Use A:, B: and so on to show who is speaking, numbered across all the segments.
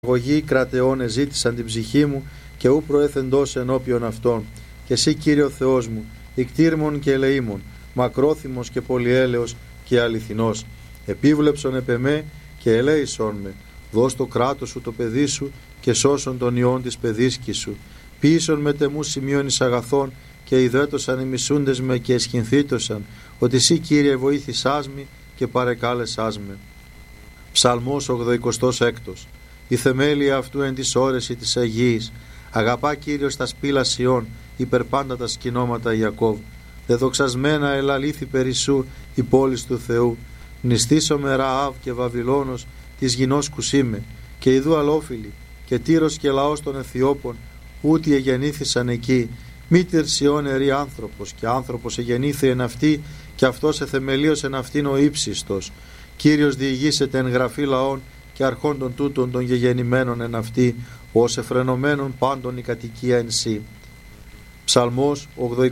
A: αγωγή κρατεών εζήτησαν την ψυχή μου και ου προέθεντος ενώπιον αυτών. Και εσύ, Κύριε ο Θεός μου, ικτήρμον και ελεήμον, μακρόθυμος και πολυέλεος και αληθινός, επίβλεψον επ' εμέ και ελέησον με. Δώσ' το κράτος σου το παιδί σου και σώσον τον ιόν της παιδίσκης σου. Ποιήσον με τεμού σημείων εις αγαθών και ιδέτωσαν οι μισούντες με και εσχυνθήτωσαν, ότι εσύ, Κύριε, βοήθησάς με και παρεκάλεσάς με. Ψαλμός 86. Η θεμέλια αυτού εν της όρεση της Αγίης. Αγαπά Κύριος τα σπήλα Σιών, υπερπάντα τα σκηνώματα Ιακώβ. Δεδοξασμένα ελαλήθη περισσού η πόλης του Θεού. Νηστήσομαι Ραάβ και Βαβυλώνος της γινός κουσίμε, και ιδού αλόφιλοι, και Τύρος και λαός των Αιθιώπων, ούτι εγεννήθησαν εκεί. Μήτηρ Σιών ερή άνθρωπος, και άνθρωπος εγεννήθη εν αυτή, και αυτός εθεμελίος εν αυτήν ο ύψιστος. Κύριος διηγήσεται εν γραφή λαών και αρχόντων τούτων των γεγεννημένων εν αυτή, ως εφρενωμένων πάντων η κατοικία εν σύ. Ψαλμός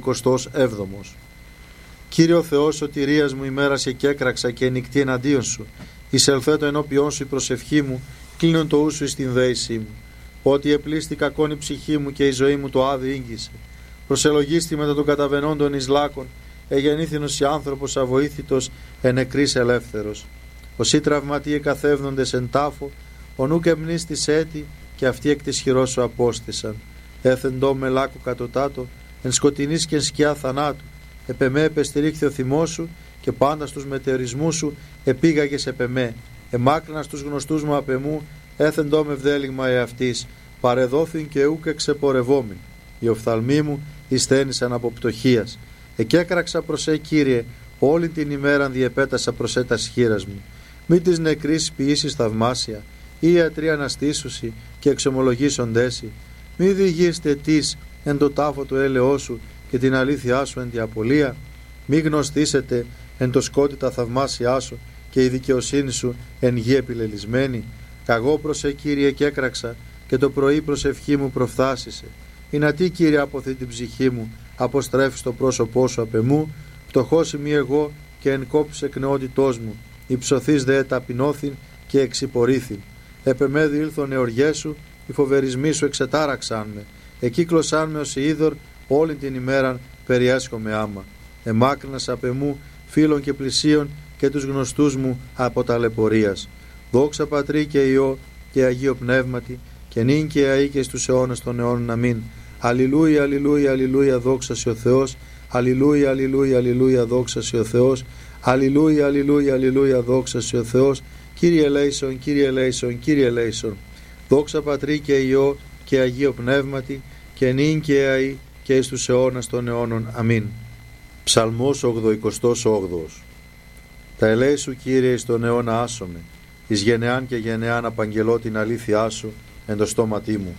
A: 87. Κύριε ο Θεός σωτηρίας μου, ημέρασε και έκραξα και νυχτή εναντίον σου. Εισελθέτω ενώπιόν σου η προσευχή μου, κλείνον το ου σου εις την δέησή μου. Ότι επλήστη κακόν η ψυχή μου και η ζωή μου το άδει ήγγισε. Προσελογίστη μετά των καταβενόντων εις λάκων, εγεννήθηνος η άνθρωπος αβοήθητος εν νεκρής ελεύθερος. Όσοι τραυματίε καθεύδοντες εν τάφο, ο νουκ εμνίστης έτη, και αυτοί εκ της χειρός σου απόστησαν. Έθεντό με λάκου κατωτάτο, εν σκοτεινής και εν σκιά θανάτου. Επ' εμέ επεστηρίχθη ο θυμός σου, και πάντα στους μετεωρισμούς σου επήγαγες επ' εμέ. Εμάκρινα στους γνωστούς μου απ' εμού, έθεντό με βδέλιγμα εαυτής. Παρεδόθην και ούκ εξεπορευόμην. Οι οφθαλμοί μου εισθένησαν από πτωχίας. Εκέκραξα προς Κύριε, όλη την ημέραν διεπέτασα προς τας χείρας μου. Μη της νεκρής ποιήσεις θαυμάσια, ή ιατροί αναστήσουσι και εξομολογήσοντέσι. Μη διηγείστε τις εν το τάφο του έλεός σου και την αλήθειά σου εν τη απολία. Μη γνωστήσετε εν το σκότι τα θαυμάσια σου και η δικαιοσύνη σου εν γη επιλελισμένη. Καγώ προς Κύριε και έκραξα, και το πρωί προσευχή μου προφθάσισε. Ινατί, Κύριε, αποθεί την ψυχή μου, αποστρέφεις το πρόσωπό σου απ' εμού. Φτωχός είμαι εγώ και εν κόψεις εκ νεότητός μου. Υψωθείς δε ταπεινώθην και εξυπορήθην. Επ' εμέ διήλθον εωριές σου, οι φοβερισμοί σου εξετάραξαν με. Εκύκλωσαν με ως είδωρ, όλη την ημέραν περιέσχομαι άμα. Εμάκρυνας απ' εμού φίλων και πλησίων και τους γνωστούς μου από ταλαιπωρίας. Δόξα Πατρί και Υιό και Αγίο Πνεύματι, και νυν και αεί και στους αιώνας των αιώνων. Αμήν. Αλληλούια, αλληλούια, αλληλούια, δόξα σε ο Θεός. Αλληλούια, αλληλούια, αλληλούια, δόξα σε ο Θεός. Αλληλούια, αλληλούια, αλληλούια, δόξα σε ο Θεός. Κύριε ελέησον, Κύριε ελέησον, Κύριε ελέησον. Δόξα Πατρί και Υιό και Αγίο Πνεύματι, και νυν και αεί και εις τους αιώνας των αιώνων. Αμήν. Ψαλμός 88. Τα ελέη σου, Κύριε, εις τον αιώνα άσομαι, εις γενεάν και γενεάν απαγγελώ την αλήθειά σου εν το στόματί μου.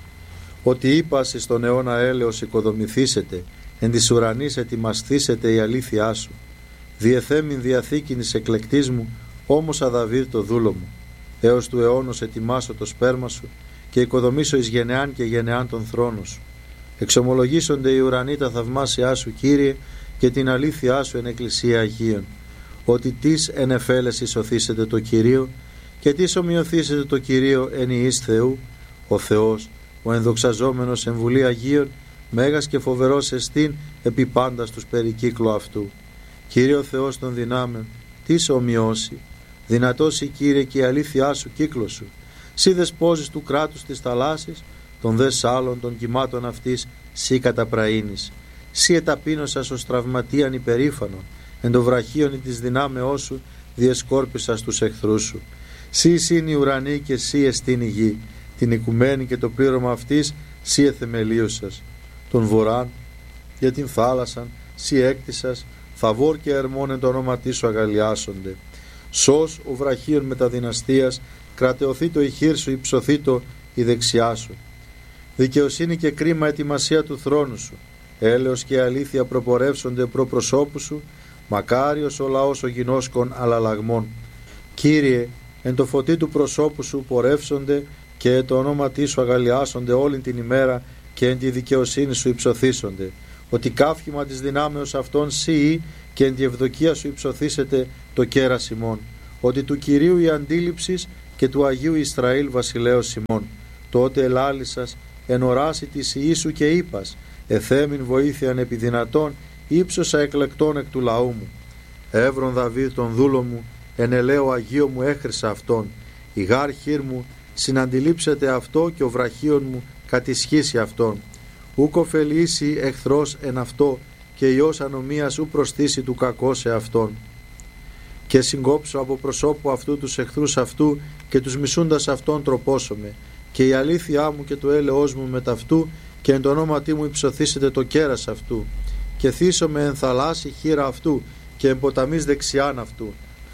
A: Ότι είπας εις τον αιώνα έλεος οικοδομηθήσετε, εν της ουρανής ετοιμασθήσετε η αλήθειά σου. Διεθέμην διαθήκην εις εκλεκτής μου, όμως αδαβίδ το δούλο μου. Έως του αιώνος ετοιμάσω το σπέρμα σου, και οικοδομήσω εις γενεάν και γενεάν τον θρόνο σου. Εξομολογήσονται οι ουρανοί τα θαυμάσια σου, Κύριε, και την αλήθειά σου εν εκκλησία Αγίων. Ότι τις εν εφέλεση σωθήσετε το Κυρίο, και τις ομοιωθήσετε το Κυρίο εν ιής Θεού. Ο Θεός, ο ενδοξαζόμενος εν βουλή Αγίων, μέγας και φοβερός εστίν επί πάντα στους περικύκλου αυτού. Κύριε ο Θεός των δυνάμεων, τις ομοιώσει. Δυνατός η, Κύριε, και η αλήθειά σου κύκλο σου. Σύ δεσπόζεις του κράτους της θαλάσσης, των δε σάλων των κυμάτων αυτής, σύ καταπραήνεις. Σύ εταπείνωσας ως τραυματίαν υπερήφανον, εν το βραχίον της δυνάμεώς σου διεσκόρπισας τους εχθρούς σου. Σύ εισήν η ουρανή και σύ εστίν η γη, την οικουμένη και το πλήρωμα αυτής σύ εθεμελίωσας. Τον βοράν για την θάλασσαν σύ έκτισας, θαβόρ και ερμόν εν το όνοματί σου αγαλιάσονται. Σως ο βραχίων μεταδυναστείας, κρατεωθεί το η χείρ σου, υψωθεί το η δεξιά σου. Δικαιοσύνη και κρίμα ετοιμασία του θρόνου σου. Έλεος και αλήθεια προπορεύσονται προ προσώπου σου. Μακάριος ο λαός ο γινώσκων αλλαλαγμών. Κύριε, εν το φωτί του προσώπου σου πορεύσονται, και το ονόματί σου αγαλιάσονται όλη την ημέρα, και εν τη δικαιοσύνη σου υψωθήσονται. Ότι κάφημα της δυνάμεως αυτών σύ, και εν τη ευδοκία σου υψωθήσετε το κέρας ημών. Ότι του Κυρίου η αντίληψης και του Αγίου Ισραήλ βασιλέως Σιμών. Τότε ελάλησας εν οράσει της Ιησού και είπας, εθέμην βοήθειαν επί δυνατόν, ύψωσα εκλεκτών εκ του λαού μου. Εύρον Δαβίδ τον δούλο μου, εν ελαίο Αγίο μου έχρισα αυτόν. Η γάρ χείρ μου συναντιλήψεται αυτό και ο βραχίον μου κατησχίσει αυτόν. Ουκ ωφελήσει εχθρός εν αυτό και ιός ανομίας ου προσθήσει του κακό σε αυτόν. Και συγκόψω από προσώπου αυτού τους εχθρούς αυτού και τους μισούντας αυτόν τροπώσομαι. Και η αλήθειά μου και το έλεος μου με ταυτού και εν το ονόματί μου υψωθήσετε το κέρας αυτού. Και θύσομαι εν θαλάσσι χείρα αυτού και εν ποταμής δεξιάν αυτού.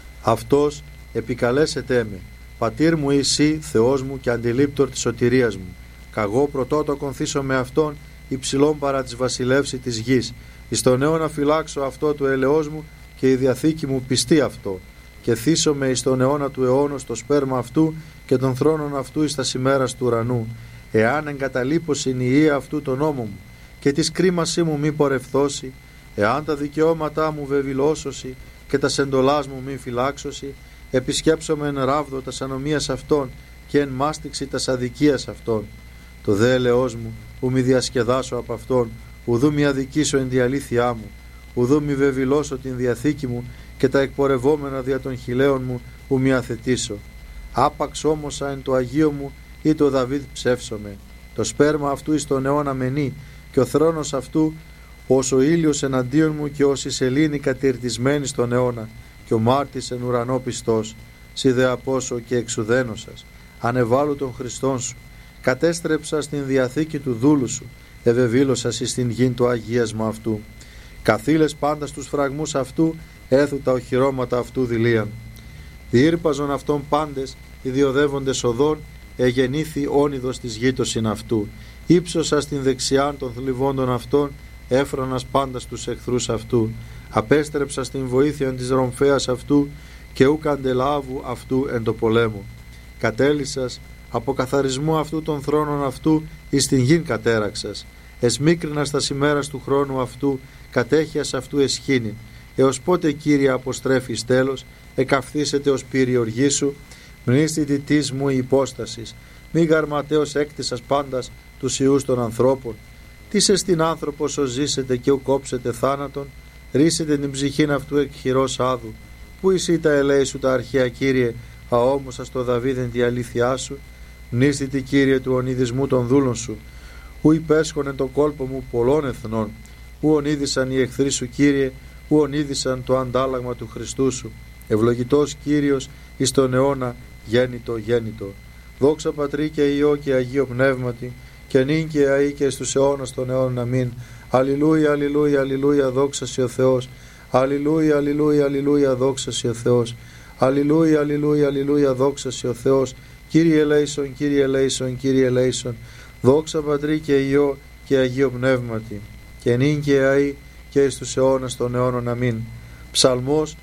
A: Αυτός επικαλέσετε με, πατήρ μου εσύ Θεός μου και αντιλήπτορ της σωτηρίας μου. Καγώ πρωτότοκον θύσω με αυτόν υψηλών παρά της βασιλεύση της γης. Εις τον αιώνα φυλάξω αυτό του ελεός μου και η διαθήκη μου πιστεί αυτό. Και θύσομαι εις τον αιώνα του αιώνος το σπέρμα αυτού και των θρόνων αυτού εις τα ημέρας του ουρανού. Εάν εγκαταλείπωσιν η ιή αυτού τον νόμο μου και της κρίμασή μου μη πορευθώσει, εάν τα δικαιώματά μου βεβηλώσωση και τα σεντολάς μου μη φυλάξωση, επισκέψομαι εν ράβδο τας ανομίας αυτών και εν μάστιξη τας αδικίας αυτών. Το δε ελεός μου, ου μη διασκεδάσω από αυτόν, ουδού μη αδικήσω εν τη αλήθειά μου, ουδού μη βεβηλώσω την διαθήκη μου και τα εκπορευόμενα δια των χιλέων μου, ου μη αθετήσω. Άπαξ όμωσα εν το Αγίο μου ή το Δαβίδ ψεύσομαι. Το σπέρμα αυτού εις τον αιώνα μενεί και ο θρόνος αυτού ως ο ήλιος εναντίον μου και ως η σελήνη κατηρτισμένη στον αιώνα και ο μάρτης εν ουρανό πιστός. Σι δε απόσω και εξουδένωσας, ανεβάλλου των Χριστών σου, κατέστρεψα στην διαθήκη του δούλου σου, ευεβήλωσας εις την γην το αγίασμα αυτού. Καθήλες πάντα στους φραγμούς αυτού, έθου τα οχυρώματα αυτού δηλίαν. Διήρπαζον αυτών πάντες, ιδιοδεύοντες οδών, εγεννήθη όνειδος της γήτωσιν αυτού. Ήψωσα στην δεξιάν των θλιβόντων αυτών, έφρανας πάντα στους εχθρούς αυτού. Απέστρεψα στην βοήθεια της ρομφέας αυτού και ουκ αντελάβου αυτού εν το πολέμο. Κατέλυσας από καθαρισμού αυτού των θρόνων αυτού εις την γην κατέραξας. Εσμίκρινας τα ημέρας του χρόνου αυτού, κατέχειας αυτού εσχήνην. Έως πότε Κύριε αποστρέφεις τέλος, εκαυθήσετε ως πύρη οργή σου, μνήστη της μου η υπόστασης, μη γαρματέως έκτισας πάντας τους ιούς των ανθρώπων. Τι σε στην άνθρωπος ως ζήσετε και ου κόψετε θάνατον, ρίσετε την ψυχήν αυτού εκ χειρός άδου. Πού εσύ τα ελέη σου τα αρχαία Κύριε, αόμωσα στο Δαβίδεν τη αλήθειά σου, μνήστη Κύριε του ονειδισμού των δούλων σου, ου υπέσχονε τον κόλπο μου πολλών εθνών, ου ονείδησαν οι εχθροί σου Κύριε, ου ονείδησαν το αντάλλαγμα του Χριστού σου. Ευλογητός Κύριος εις τον αιώνα γέννητο γέννητο. Δόξα Πατρί και Υιό και Αγίο Πνεύματι, και νυν και αεί και στους αιώνας των αιώνων. Αμήν. Αλληλούια, αλληλούια, αλληλούια, δόξα σοι ο Θεός. Αλληλούια, αλληλούια, αλληλούια, δόξα σοι ο Θεός. Αλληλούια, αλληλούια, αλληλούια, δόξα σοι ο Θεός. Κύριε ελέησον, Κύριε ελέησον, Κύριε ελέησον. Δόξα Πατρί και Υιό και Αγίο Πνεύματι, και νυν και αεί και εις τους αιώνας των αιώνων. Αμήν. Ψαλμός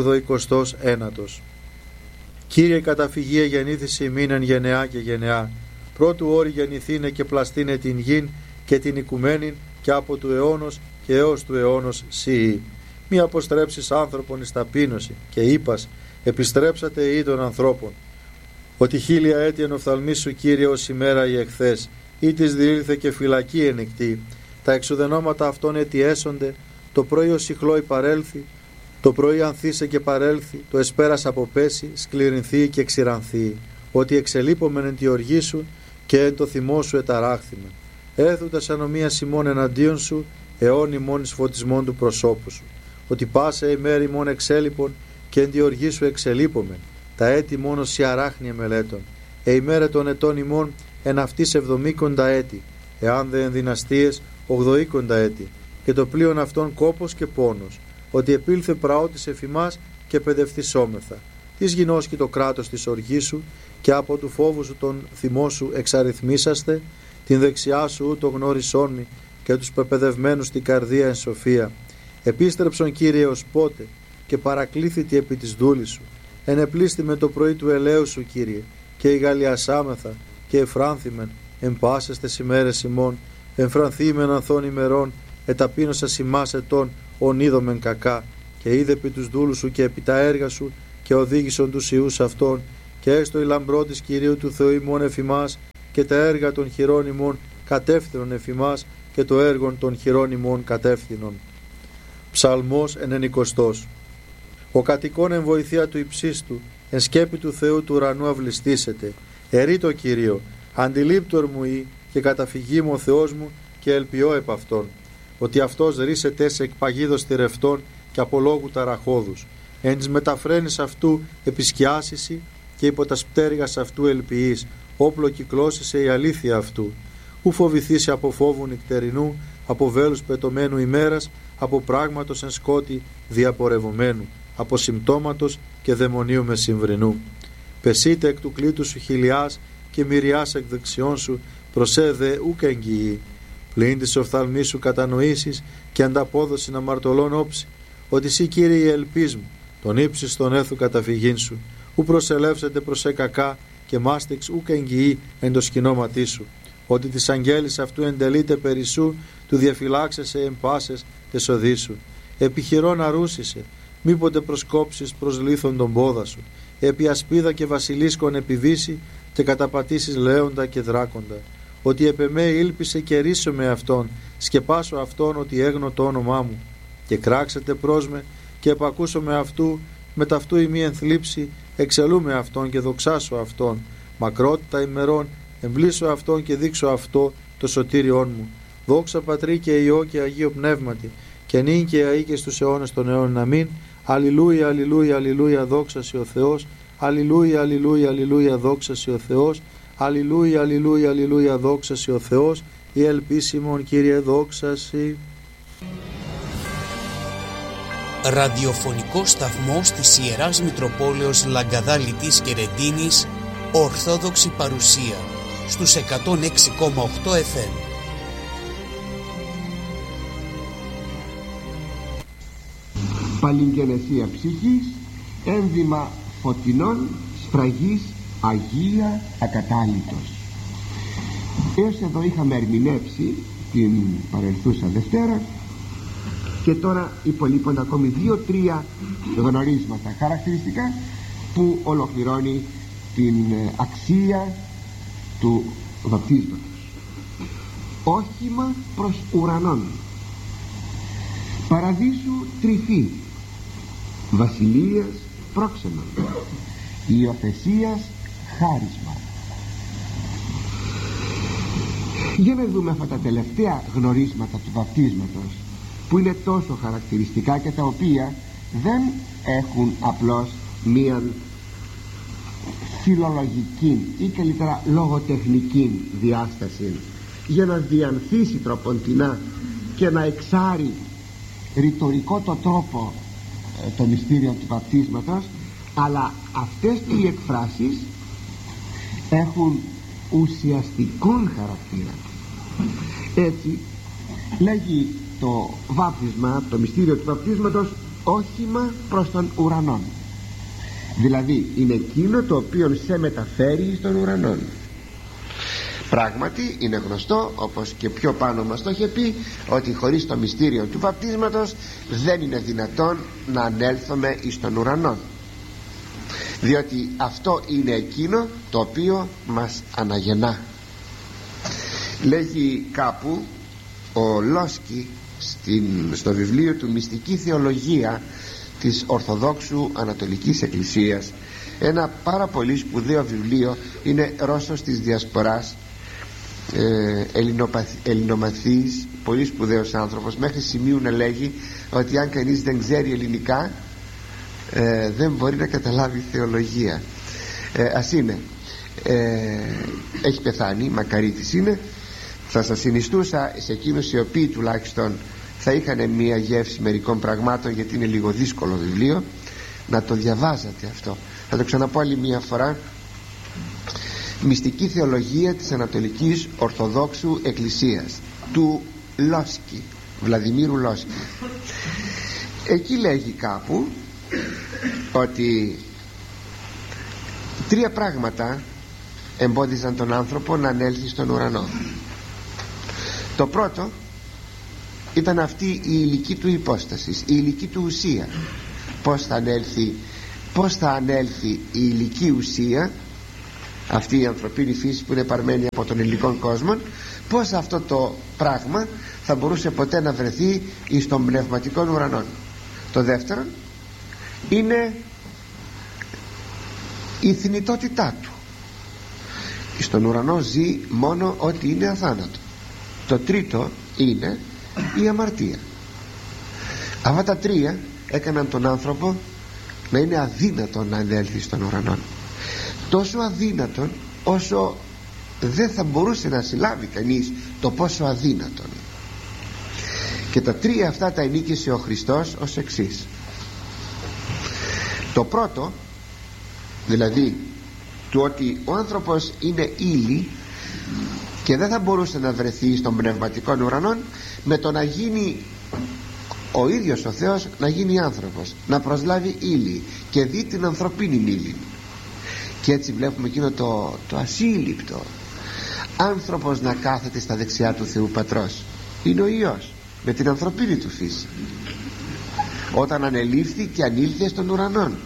A: 89. Κύριε καταφυγία γεννήθηση ημίν εν γενεά και γενεά. Πρώτου όρη γεννηθήνε και πλαστήνε την γην και την οικουμένην και από του αιώνος και έως του αιώνος σιή. Μη αποστρέψεις άνθρωπον εις ταπείνωση και είπας επιστρέψατε ή των ανθρώπων. Ότι 1000 έτη εν οφθαλμής σου Κύριε ως ημέρα η εχθές, ή της διήλθε και φυλακή ενεκτή. Τα εξουδενώματα αυτών έτη έσονται, το πρωί ως ηχλόι παρέλθει, το πρωί ανθίσε και παρέλθει, το εσπέρας αποπέσει, σκληρινθεί και ξηρανθεί. Ότι εξελείπομεν εν τη οργή σου και εν το θυμό σου εταράχθημεν. Έθουτας ανομίας ημών εναντίον σου, αιών ημών εις φωτισμών του προσώπου σου. Ότι πάσε ημέρη ημών εξέλιπων και εν τη οργή σου εξελείπομεν. Τα έτη μόνο σι αράχνια μελέτων. Ημέρα των ετών ημών εν αυτής 70 έτη, εάν δε εν δυναστείες 80 έτη. Και το πλοίον αυτών κόπος και πόνος. Ότι επήλθε πραότης εφημάς και παιδευθυσόμεθα. Της γινώσκει το κράτος της οργής σου και από του φόβου σου τον θυμό σου εξαριθμίσαστε, την δεξιά σου ούτω γνώρισόν μη και τους πεπαιδευμένους την καρδία εν σοφία. Επίστρεψον Κύριε ως πότε και παρακλήθητη επί της δούλης σου. Ενεπλήστη με το πρωί του ελαίου σου Κύριε και ηγαλιασάμεθα και εφράνθημεν εν πάσες τες ημέρες ημών, εμφρανθήμεν ανθών ημερών, εταπείνωσας ημάς ετών ονείδομεν κακά, και είδε επί τους δούλους σου και επί τα έργα σου και οδήγησον τους ιούς αυτών και έστω η λαμπρό της Κυρίου του Θεού ημών εφημάς, και τα έργα των χειρών ημών κατεύθυνον εφημάς, και το έργον των χειρών ημών κατεύθυνον. Ψαλμός 90. Ο κατοικών εν βοηθεία του υψίστου, εν σκέπη του Θεού του ουρανού αυλιστήσετε. Ερεί το Κυρίο, αντιλήπτορ μου ή, και καταφυγή μου ο Θεός μου, και ελπιώ επ' αυτόν, ότι αυτός ρίσεται σε εκπαγίδος θηρευτών και από λόγου ταραχώδους. Εν της μεταφραίνεις αυτού επισκιάσισι, και υπό τα πτέρυγας αυτού ελπιείς, όπλο κυκλώσισε η αλήθεια αυτού. Ου φοβηθήσει από φόβου νυχτερινού, από βέλους πετωμένου ημέρας, από πράγματος εν σκότη διαπορευωμένου, από συμπτώματος και δαιμονίου μεσημβρινού. Πεσείτε εκ του κλήτου σου χιλιάς και μυριάς εκ δεξιών σου, προσέδε ούκ εγγυή. Πλην της οφθαλμής σου κατανοήσεις και ανταπόδοση αμαρτωλών όψη, ότι σύ Κύριε η ελπίς μου, τον ύψης τον έθου καταφυγήν σου, ου προσελεύσετε προς κακά και μάστιξ ούκ εγγυή εν το σκηνώματί σου, ότι της αγγέλης αυτού εντελείται περισσού, του διαφυλάξεσαι εν πάσες εσοδοί σου. Επιχειρώ να ρούσισε, μήποτε προσκόψεις προς λίθον τον πόδα σου, επί ασπίδα και βασιλίσκον επιβήσει και καταπατήσεις λέοντα και δράκοντα. Ότι επ' εμέ ήλπισε και ρίσω με αυτόν, σκεπάσω αυτόν ότι έγνω το όνομά μου. Και κράξετε προς με και επακούσω με αυτού, με ταυτού ημί ενθλίψη, εξελούμε αυτόν και δοξάσω αυτόν. Μακρότητα ημερών εμπλήσω αυτόν και δείξω αυτό το σωτήριόν μου. Δόξα Πατρί και Υιό και Αγίο Πνεύματι, και νυν και αεί και στους αιώνες των αιώνων. Αμήν. Αλληλούια, αλληλούια, αλληλούια, δόξα σοι ο Θεός. Αλληλούια, αλληλούια, αλληλούια, δόξα σοι ο Θεός. Αλληλούια, αλληλούια, αλληλούια, δόξα σοι ο Θεός. Η ελπίσιμον Κύριε δόξα σοι.
B: Ραδιοφωνικό σταθμός της Ιεράς Μητροπόλεως Λαγκαδάλητης και Ρεντίνης, Ορθόδοξη παρουσία στους 106,8 FM.
C: Παλιγγενεσία ψυχής, ένδυμα φωτεινών, σφραγής, Αγία ακατάλητος. Έως εδώ είχαμε ερμηνεύσει την παρελθούσα Δευτέρα και τώρα υπολείπονται ακόμη 2-3 γνωρίσματα χαρακτηριστικά που ολοκληρώνει την αξία του βαπτίσματος. Όχημα προς ουρανών, παραδείσου τρυφή, βασιλείας πρόξενο, υιοθεσίας χάρισμα. Για να δούμε αυτά τα τελευταία γνωρίσματα του βαπτίσματος, που είναι τόσο χαρακτηριστικά και τα οποία δεν έχουν απλώς μία φιλολογική ή καλύτερα λογοτεχνική διάσταση για να διανθίσει τροποντινά και να εξάρει ρητορικό το τρόπο το μυστήριο του βαπτίσματος, αλλά αυτές οι εκφράσεις έχουν ουσιαστικόν χαρακτήρα. Έτσι λέγει το βάπτισμα, το μυστήριο του βαπτίσματος, όχημα προς τον ουρανόν. Δηλαδή είναι εκείνο το οποίο σε μεταφέρει στον ουρανόν. Πράγματι είναι γνωστό, όπως και πιο πάνω μας το είχε πει, ότι χωρίς το μυστήριο του βαπτίσματος δεν είναι δυνατόν να ανέλθουμε εις τον ουρανό, διότι αυτό είναι εκείνο το οποίο μας αναγεννά. Λέγει κάπου ο Λόσκι στο βιβλίο του Μυστική Θεολογία της Ορθοδόξου Ανατολικής Εκκλησίας, ένα πάρα πολύ σπουδαίο βιβλίο, είναι Ρώσος της Διασποράς, ελληνομαθής, πολύ σπουδαίος άνθρωπος, μέχρι σημείου να λέγει ότι αν κανείς δεν ξέρει ελληνικά δεν μπορεί να καταλάβει θεολογία. Ας είναι, έχει πεθάνει, μακαρίτης είναι. Θα σας συνιστούσα σε εκείνους οι οποίοι τουλάχιστον θα είχαν μία γεύση μερικών πραγμάτων, γιατί είναι λίγο δύσκολο βιβλίο, να το διαβάζατε αυτό. Θα το ξαναπώ άλλη μία φορά. Μυστική Θεολογία της Ανατολικής Ορθοδόξου Εκκλησίας του Λόσκι, Βλαδιμίρου Λόσκι. Εκεί λέγει κάπου ότι 3 πράγματα εμπόδιζαν τον άνθρωπο να ανέλθει στον ουρανό. Το πρώτο ήταν αυτή η υλική του υπόσταση, η υλική του ουσία. Πώς θα ανέλθει πώς θα ανέλθει η υλική ουσία, αυτή η ανθρωπίνη φύση που είναι παρμένη από τον υλικό κόσμο, πώς αυτό το πράγμα θα μπορούσε ποτέ να βρεθεί εις των πνευματικών ουρανών. Το δεύτερο είναι η θνητότητά του. Στον ουρανό ζει μόνο ό,τι είναι αθάνατο. Το τρίτο είναι η αμαρτία. Αυτά τα τρία έκαναν τον άνθρωπο να είναι αδύνατο να ανέλθει στον ουρανό. Τόσο αδύνατον όσο δεν θα μπορούσε να συλλάβει κανείς το πόσο αδύνατον. Και τα τρία αυτά τα ενίκησε ο Χριστός ως εξής. Το πρώτο, δηλαδή του ότι ο άνθρωπος είναι ύλη και δεν θα μπορούσε να βρεθεί στον πνευματικό ουρανό, με το να γίνει ο ίδιος ο Θεός, να γίνει άνθρωπος, να προσλάβει ύλη και δει την ανθρωπίνη ύλη. Και έτσι βλέπουμε εκείνο το ασύλληπτο άνθρωπος να κάθεται στα δεξιά του Θεού Πατρός. Είναι ο Υιός με την ανθρωπίνη του φύση, όταν ανελήφθη και ανήλθε στον ουρανόν.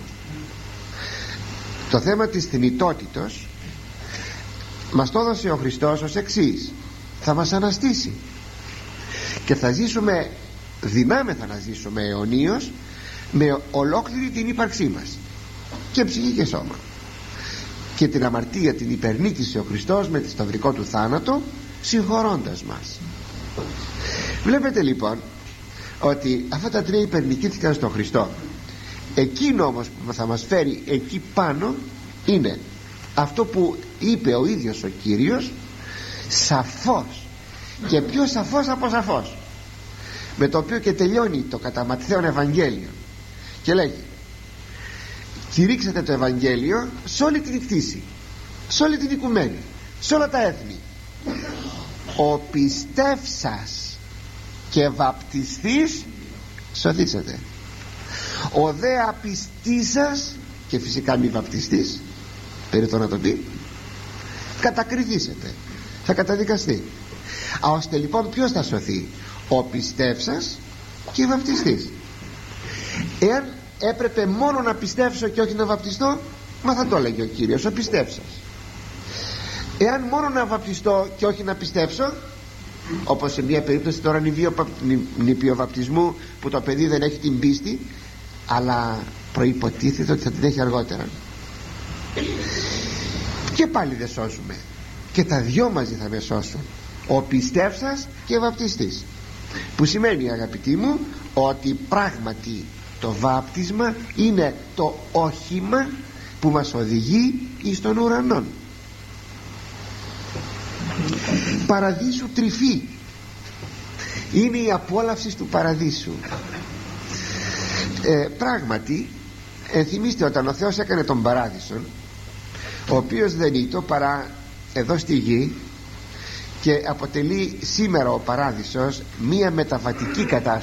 C: Το θέμα της θνητότητος μας το έδωσε ο Χριστός ως εξής: θα μας αναστήσει και θα ζήσουμε, δυνάμεθα να ζήσουμε αιωνίως με ολόκληρη την ύπαρξή μας, και ψυχή και σώμα. Και την αμαρτία την υπερνίκησε ο Χριστός με τη σταυρικό του θάνατο, συγχωρώντας μας. Βλέπετε λοιπόν ότι αυτά τα τρία υπερνικήθηκαν στον Χριστό. Εκείνο όμως που θα μας φέρει εκεί πάνω είναι αυτό που είπε ο ίδιος ο Κύριος, σαφώς, και πιο σαφώς από σαφώς, με το οποίο και τελειώνει το κατά Ματθαίον Ευαγγέλιο, και λέγει: κηρύξατε το Ευαγγέλιο σε όλη την κτήση, σε όλη την οικουμένη, σε όλα τα έθνη. Ο πιστεύσας και βαπτιστής σωθήσετε. Ο δε απιστήσας, και φυσικά μη βαπτιστής, περί το να το πει, κατακριθήσετε, θα καταδικαστεί. Ώστε λοιπόν ποιος θα σωθεί? Ο πιστεύσας και βαπτιστής. Εάν έπρεπε μόνο να πιστεύσω και όχι να βαπτιστώ, μα θα το έλεγε ο Κύριος, ο πιστεύσας. Εάν μόνο να βαπτιστώ και όχι να πιστέψω, όπως σε μια περίπτωση τώρα νηπιοβαπτισμού, που το παιδί δεν έχει την πίστη, αλλά προϋποτίθεται ότι θα την έχει αργότερα, και πάλι δεν σώζουμε. Και τα δυο μαζί θα με σώσουν, ο πιστεύσας και ο βαπτιστής. Που σημαίνει, αγαπητοί μου, ότι πράγματι το βάπτισμα είναι το όχημα που μας οδηγεί εις τον ουρανό. Παραδείσου τρυφή είναι η απόλαυση του παραδείσου. Πράγματι, ενθυμίστε όταν ο Θεός έκανε τον παράδεισο, ο οποίος δεν ήταν παρά εδώ στη γη, και αποτελεί σήμερα ο παράδεισος μία μεταβατική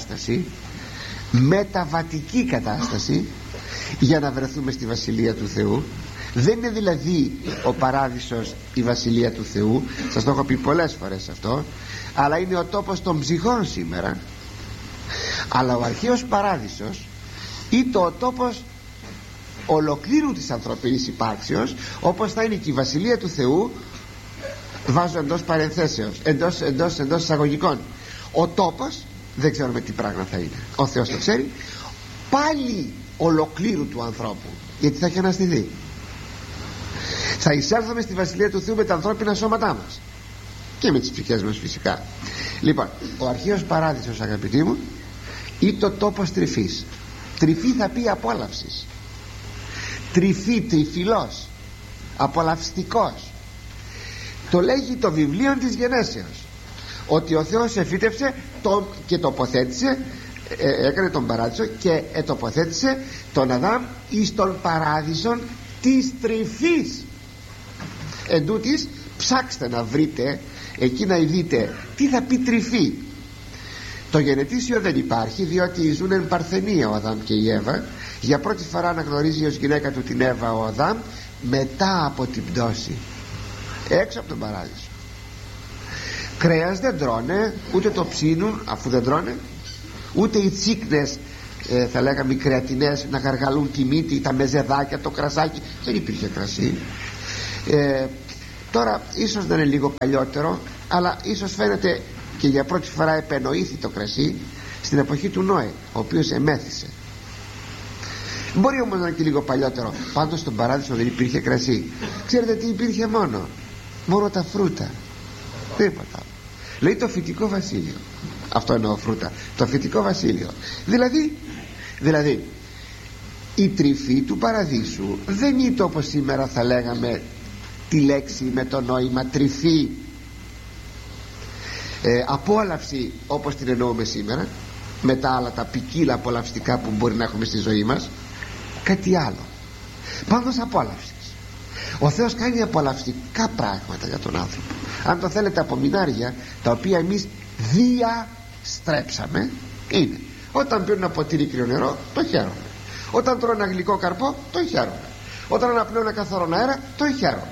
C: κατάσταση για να βρεθούμε στη Βασιλεία του Θεού. Δεν είναι δηλαδή ο παράδεισος η Βασιλεία του Θεού, σας το έχω πει πολλές φορές αυτό, αλλά είναι ο τόπος των ψυχών σήμερα. Αλλά ο αρχαίος παράδεισος ήταν ο τόπος ολοκλήρου της ανθρωπίνης υπάρξεως, όπως θα είναι και η Βασιλεία του Θεού. Βάζω εντός παρενθέσεως, εντός εισαγωγικών. Ο τόπος δεν ξέρουμε τι πράγμα θα είναι, ο Θεός το ξέρει, πάλι ολοκλήρου του ανθρώπου, γιατί θα έχει αναστηθεί. Θα εισέλθουμε στη Βασιλεία του Θεού με τα ανθρώπινα σώματά μας και με τις ψυχές μας φυσικά. Λοιπόν, ο αρχαίος παράδεισος, αγαπητοί μου, είναι το τόπος τρυφής. Τρυφή θα πει απόλαυσης, τρυφή, τριφυλός, απολαυστικός. Το λέγει το βιβλίο της Γενέσεως, ότι ο Θεός εφύτευσε και τοποθέτησε, έκανε τον παράδεισο και τοποθέτησε τον Αδάμ εις τον παράδεισον της τρυφής. Εν τούτοις, ψάξτε να βρείτε εκεί, να δείτε τι θα πει τρυφή. Το γενετήσιο δεν υπάρχει, διότι ζουν εν παρθενία ο Αδάμ και η Εύα. Για πρώτη φορά αναγνωρίζει ως γυναίκα του την Εύα ο Αδάμ μετά από την πτώση, έξω από τον παράδεισο. Κρέας δεν τρώνε, ούτε το ψήνουν, αφού δεν τρώνε, ούτε οι τσίκνες θα λέγαμε οι κρεατινές να γαργαλούν τη μύτη, τα μεζεδάκια, το κρασάκι. Δεν υπήρχε κρασί. Τώρα ίσως να είναι λίγο παλιότερο, αλλά ίσως φαίνεται και για πρώτη φορά επενοήθη το κρασί στην εποχή του Νόε, ο οποίος εμέθησε. Μπορεί όμως να είναι και λίγο παλιότερο. Πάντως στον παράδεισο δεν υπήρχε κρασί. Ξέρετε τι υπήρχε? Μόνο τα φρούτα, τίποτα. Λέει το φυτικό βασίλειο. Αυτό εννοώ φρούτα, το φυτικό βασίλειο. Δηλαδή η τρυφή του παραδείσου δεν είναι όπως σήμερα θα λέγαμε τη λέξη με το νόημα τρυφή, απόλαυση όπως την εννοούμε σήμερα, με τα άλλα τα ποικίλα απολαυστικά που μπορεί να έχουμε στη ζωή μας. Κάτι άλλο. Πάντως απόλαυσης. Ο Θεός κάνει απολαυστικά πράγματα για τον άνθρωπο. Αν το θέλετε, απομεινάρια τα οποία εμείς διαστρέψαμε είναι: όταν πίνουν ένα ποτήρι κρύο νερό, το χαίρομαι. Όταν τρώω ένα γλυκό καρπό, το χαίρομαι. Όταν αναπνέω ένα καθαρό αέρα, το χαίρομαι.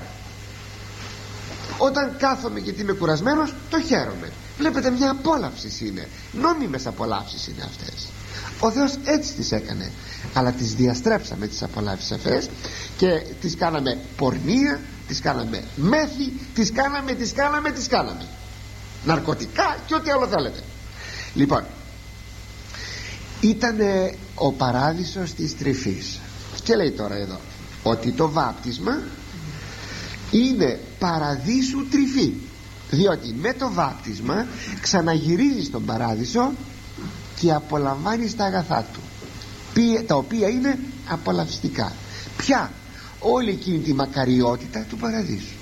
C: Όταν κάθομαι γιατί είμαι κουρασμένος, το χαίρομαι. Βλέπετε, μια απόλαυση είναι. Νόμιμες απολαύσεις είναι αυτές. Ο Θεός έτσι τις έκανε. Αλλά τις διαστρέψαμε τις απολαύσεις αυτές και τις κάναμε πορνεία, τις κάναμε μέθη, τις κάναμε ναρκωτικά και ό,τι άλλο θέλετε. Λοιπόν, ήταν ο παράδεισος της τρυφής. Και λέει τώρα εδώ ότι το βάπτισμα είναι παραδείσου τρυφή, διότι με το βάπτισμα ξαναγυρίζει στον παράδεισο και απολαμβάνει τα αγαθά του, τα οποία είναι απολαυστικά. Ποια? Όλη εκείνη τη μακαριότητα του παραδείσου.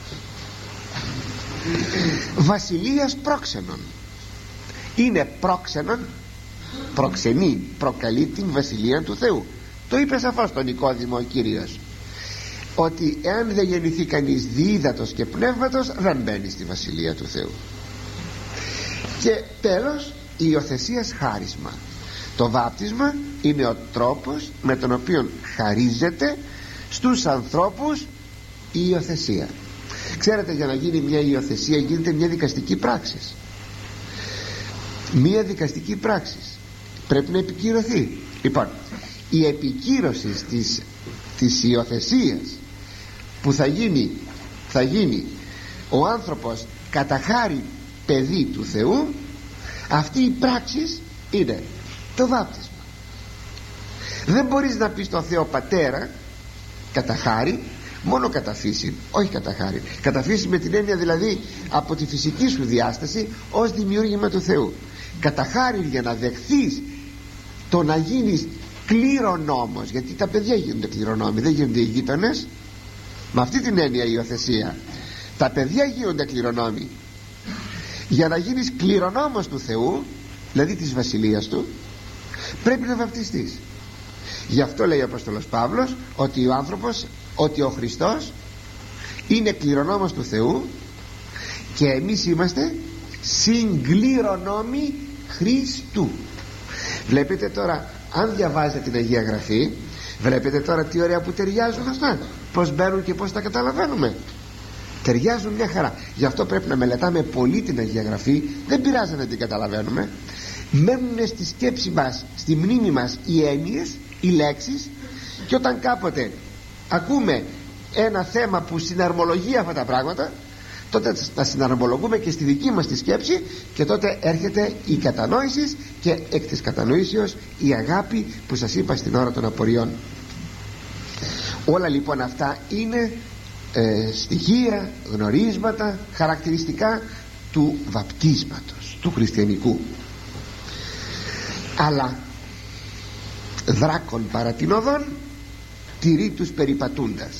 C: Βασιλείας πρόξενων. Είναι πρόξενον, προξενή, προκαλεί την βασιλεία του Θεού. Το είπε σαφώς στον Νικόδημο ο Κύριος, ότι εάν δεν γεννηθεί κανείς διύδατος και πνεύματος, δεν μπαίνει στη βασιλεία του Θεού. Και τέλος, η υιοθεσίας χάρισμα. Το βάπτισμα είναι ο τρόπος με τον οποίο χαρίζεται στους ανθρώπους η υιοθεσία. Ξέρετε, για να γίνει μια υιοθεσία γίνεται μια δικαστική πράξη. Μια δικαστική πράξη πρέπει να επικυρωθεί. Λοιπόν, η επικύρωση της υιοθεσίας που θα γίνει ο άνθρωπος κατά χάρη παιδί του Θεού, αυτή η πράξη είναι το βάπτισμα. Δεν μπορείς να πεις στον Θεό Πατέρα κατά χάρη, μόνο κατά φύση, όχι κατά χάρη. Κατά φύση με την έννοια δηλαδή από τη φυσική σου διάσταση ως δημιούργημα του Θεού. Κατά χάρη για να δεχθείς το να γίνεις κληρονόμος, γιατί τα παιδιά γίνονται κληρονόμοι, δεν γίνονται οι γείτονες. Με αυτή την έννοια η υιοθεσία, τα παιδιά γίνονται κληρονόμοι. Για να γίνεις κληρονόμος του Θεού, δηλαδή της βασιλείας του, πρέπει να βαπτιστείς. Γι' αυτό λέει ο Απόστολος Παύλος ότι ο άνθρωπος, ότι ο Χριστός είναι κληρονόμος του Θεού και εμείς είμαστε συγκληρονόμοι Χριστού. Βλέπετε τώρα, αν διαβάζετε την Αγία Γραφή, βλέπετε τώρα τι ωραία που ταιριάζουν αυτά, πως μπαίνουν και πως τα καταλαβαίνουμε. Ταιριάζουν μια χαρά. Γι' αυτό πρέπει να μελετάμε πολύ την Αγία Γραφή. Δεν πειράζει να την καταλαβαίνουμε, μένουν στη σκέψη μας, στη μνήμη μας οι έννοιες, οι λέξεις, και όταν κάποτε ακούμε ένα θέμα που συναρμολογεί αυτά τα πράγματα, τότε τα συναρμολογούμε και στη δική μας τη σκέψη, και τότε έρχεται η κατανόηση και εκ της κατανοήσεως η αγάπη που σας είπα στην ώρα των απορριών. Όλα λοιπόν αυτά είναι στοιχεία, γνωρίσματα, χαρακτηριστικά του βαπτίσματος, του χριστιανικού. Αλλά δράκων παρατηνωδών τηρεί τους περιπατούντας.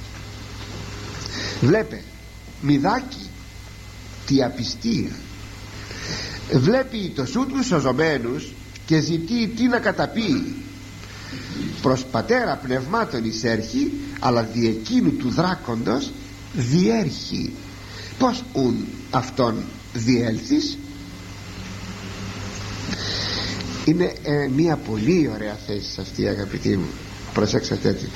C: Βλέπε μηδάκι τι απιστία. Βλέπει το σου τους σωζομένους και ζητεί τι να καταπεί. Προς πατέρα πνευμάτων εισέρχει, αλλά δι' εκείνου του δράκοντος διέρχει. Πως ουν αυτόν διέλθεις? Είναι μια πολύ ωραία θέση αυτή, αγαπητοί μου, προσέξτε την.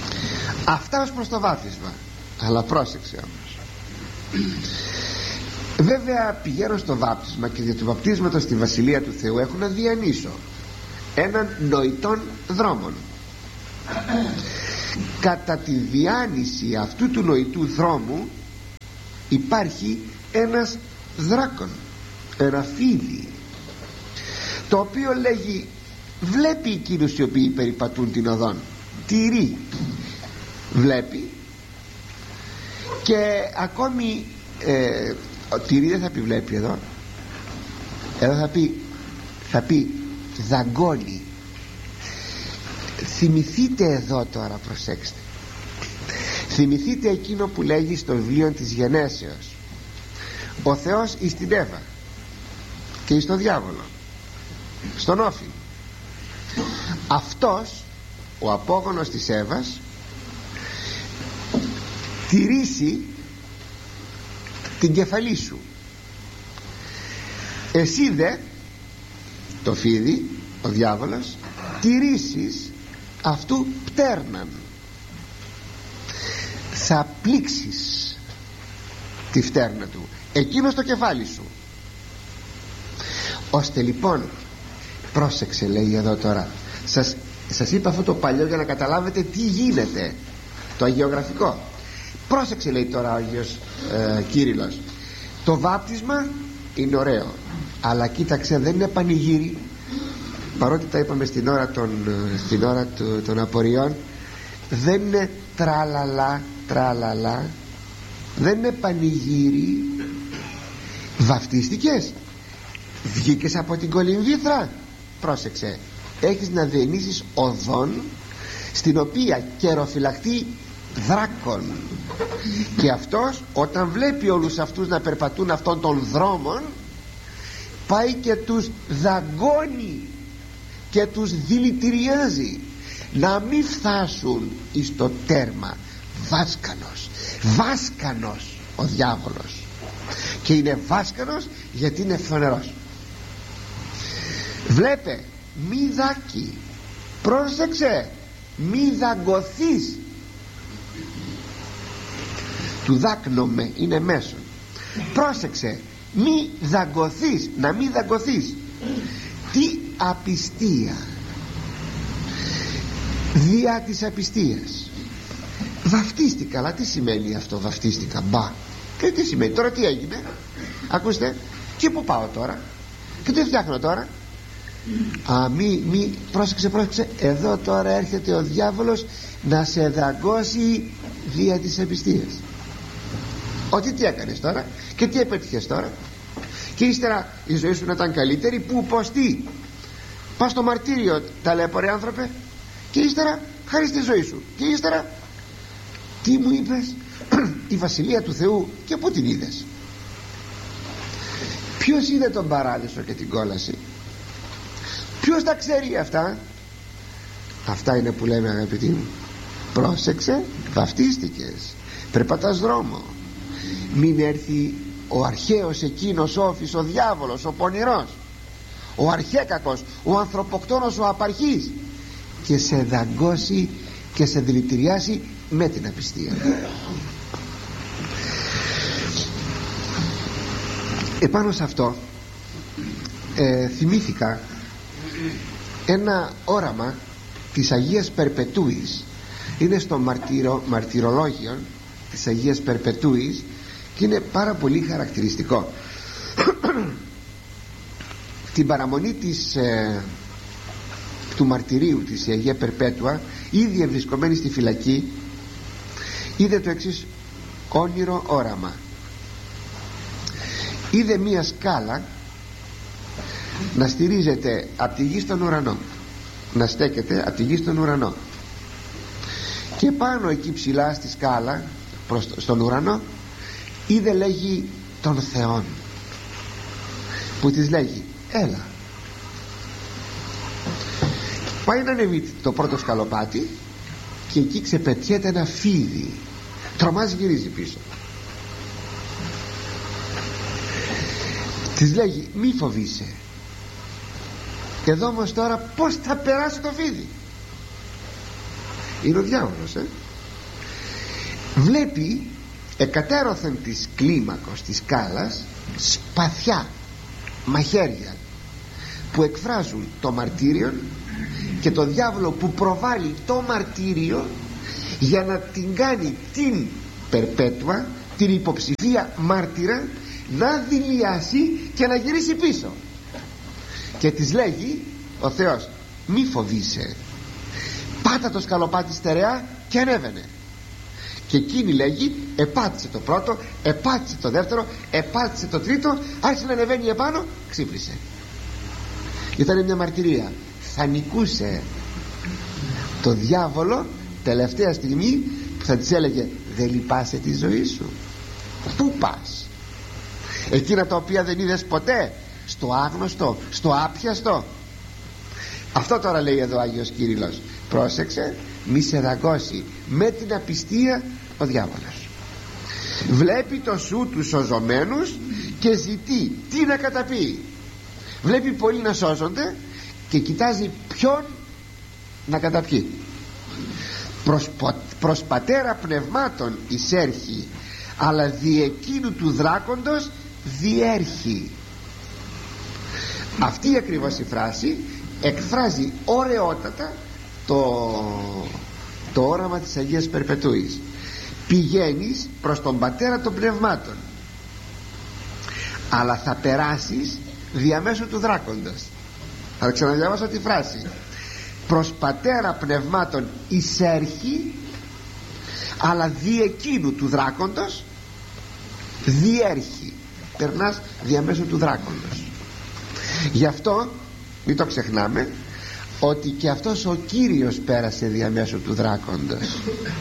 C: Αυτά ως προς το βάπτισμα. Αλλά πρόσεξε όμως, Βέβαια πηγαίνω στο βάπτισμα και για το βαπτίσματο στη Βασιλεία του Θεού έχω να διανύσω έναν νοητόν δρόμον. Κατά τη διάνυση αυτού του νοητού δρόμου υπάρχει ένας δράκον, ένα φίδι, το οποίο λέγει, βλέπει εκείνους οι οποίοι περιπατούν την οδόν, τηρεί, βλέπει, και ακόμη τηρεί δεν θα πει βλέπει εδώ θα πει δαγκώνει. Θυμηθείτε εδώ τώρα, προσέξτε, θυμηθείτε εκείνο που λέγει στο βιβλίο της Γενέσεως, ο Θεός εις την Εύα και εις τον διάβολο, στον Όφη. Αυτός ο απόγονος της Εύας τηρήσει την κεφαλή σου, εσύ δε, το φίδι, ο διάβολος, τηρήσεις αυτού πτέρναν. Θα πλήξεις τη φτέρνα του, εκείνο στο κεφάλι σου, ώστε λοιπόν, πρόσεξε, λέει εδώ τώρα, σας είπα αυτό το παλιό για να καταλάβετε τι γίνεται, το αγιογραφικό. Πρόσεξε, λέει τώρα ο Άγιος Κύριλλος, το βάπτισμα είναι ωραίο, αλλά κοίταξε, δεν είναι πανηγύρι, παρότι τα είπαμε στην ώρα των απορριών, δεν είναι τραλαλά, δεν είναι πανηγύρι. Βαφτίστηκες, βγήκες από την κολυμβήθρα, πρόσεξε, έχεις να διανύσεις οδόν στην οποία καιροφυλακτεί δράκον, και αυτός όταν βλέπει όλους αυτούς να περπατούν αυτών των δρόμων, πάει και τους δαγκώνει και τους δηλητηριάζει να μην φτάσουν εις το τέρμα. Βάσκανος ο διάβολος, και είναι βάσκανος γιατί είναι φθονερός. Βλέπε, μη δάκει, πρόσεξε, μη δαγκωθείς. Του δάκνομε είναι μέσον, πρόσεξε, μη δαγκωθείς, να μη δαγκωθείς. Τι απιστία, δια της απιστίας. Βαφτίστηκα, αλλά τι σημαίνει αυτό, βαφτίστηκα, μπα, και τι σημαίνει τώρα, τι έγινε, ακούστε, και πού πάω τώρα και τι φτιάχνω τώρα. Πρόσεξε, εδώ τώρα έρχεται ο διάβολος να σε δαγκώσει δια της απιστίας. Ότι τι έκανες τώρα και τι επέτυχες τώρα, και ύστερα η ζωή σου να ήταν καλύτερη, που, πως, τι, πας στο μαρτύριο, ταλέπορε άνθρωπε, και ύστερα χάρη στη ζωή σου, και ύστερα τι μου είπες, η Βασιλεία του Θεού, και πού την είδες? Ποιος είδε τον παράδεισο και την κόλαση? Ποιος τα ξέρει αυτά? Αυτά είναι που λέμε, αγαπητοί μου, πρόσεξε, βαφτίστηκες, περπατάς δρόμο, μην έρθει ο αρχαίος εκείνος όφης, ο διάβολος, ο πονηρός, ο αρχέκακος, ο ανθρωποκτόνος, ο απαρχής, και σε δαγκώσει και σε δηλητηριάσει με την απιστία. Επάνω σε αυτό θυμήθηκα ένα όραμα της Αγίας Περπετούης. Είναι στο μαρτυρολόγιο της Αγίας Περπετούης και είναι πάρα πολύ χαρακτηριστικό. Την παραμονή του μαρτυρίου της η Αγία Περπέτουα, ήδη ευρισκομένη στη φυλακή, είδε το εξής όνειρο όραμα. Είδε μία σκάλα να στηρίζεται από τη γη στον ουρανό, να στέκεται από τη γη στον ουρανό, και πάνω εκεί ψηλά στη σκάλα στον ουρανό είδε, λέγει, τον Θεόν, που της λέγει έλα. Πάει να ανεβεί το πρώτο σκαλοπάτι και εκεί ξεπετιέται ένα φίδι, τρομάζει, γυρίζει πίσω, της λέγει μη φοβείσαι. Και εδώ όμως τώρα πως θα περάσει το φίδι? Είναι ο διάβολος, βλέπει εκατέρωθεν της κλίμακος της σκάλας σπαθιά μαχαίρια που εκφράζουν το μαρτύριο και το διάβολο που προβάλλει το μαρτύριο για να την κάνει την περπέτουα, την υποψηφία μάρτυρα, να δηλιάσει και να γυρίσει πίσω. Και της λέγει ο Θεός, μη φοβείσαι, πάτα το σκαλοπάτι στερεά και ανέβαινε. Και εκείνη λέγει, επάτησε το πρώτο, επάτησε το δεύτερο, επάτησε το τρίτο, άρχισε να ανεβαίνει επάνω, ξύπνησε. Ήταν μια μαρτυρία. Θα νικούσε το διάβολο τελευταία στιγμή που θα της έλεγε, δεν λυπάσαι τη ζωή σου? Πού πας? Εκείνα τα οποία δεν είδες ποτέ, στο άγνωστο, στο άπιαστο. Αυτό τώρα λέει εδώ ο Άγιος Κύριλλος. Πρόσεξε, μη σε δαγκώσει με την απιστία ο διάβολος. Βλέπει το σου τους σωζομένους και ζητεί τι να καταπεί. Βλέπει πολλοί να σώζονται και κοιτάζει ποιον να καταπιεί. Προς πατέρα πνευμάτων εισέρχει, αλλά δι' εκείνου του δράκοντος διέρχει. Αυτή ακριβώς η φράση εκφράζει ωραιότατα το όραμα της Αγίας Περπετούης. Πηγαίνεις προς τον πατέρα των πνευμάτων, αλλά θα περάσεις διαμέσου του δράκοντος. Θα ξαναδιαβάσω τη φράση. Προς πατέρα πνευμάτων εισέρχει, αλλά δι' εκείνου του δράκοντος διέρχει. Περνάς διαμέσου του δράκοντος. Γι' αυτό μην το ξεχνάμε ότι και αυτός ο Κύριος πέρασε διαμέσου του δράκοντος.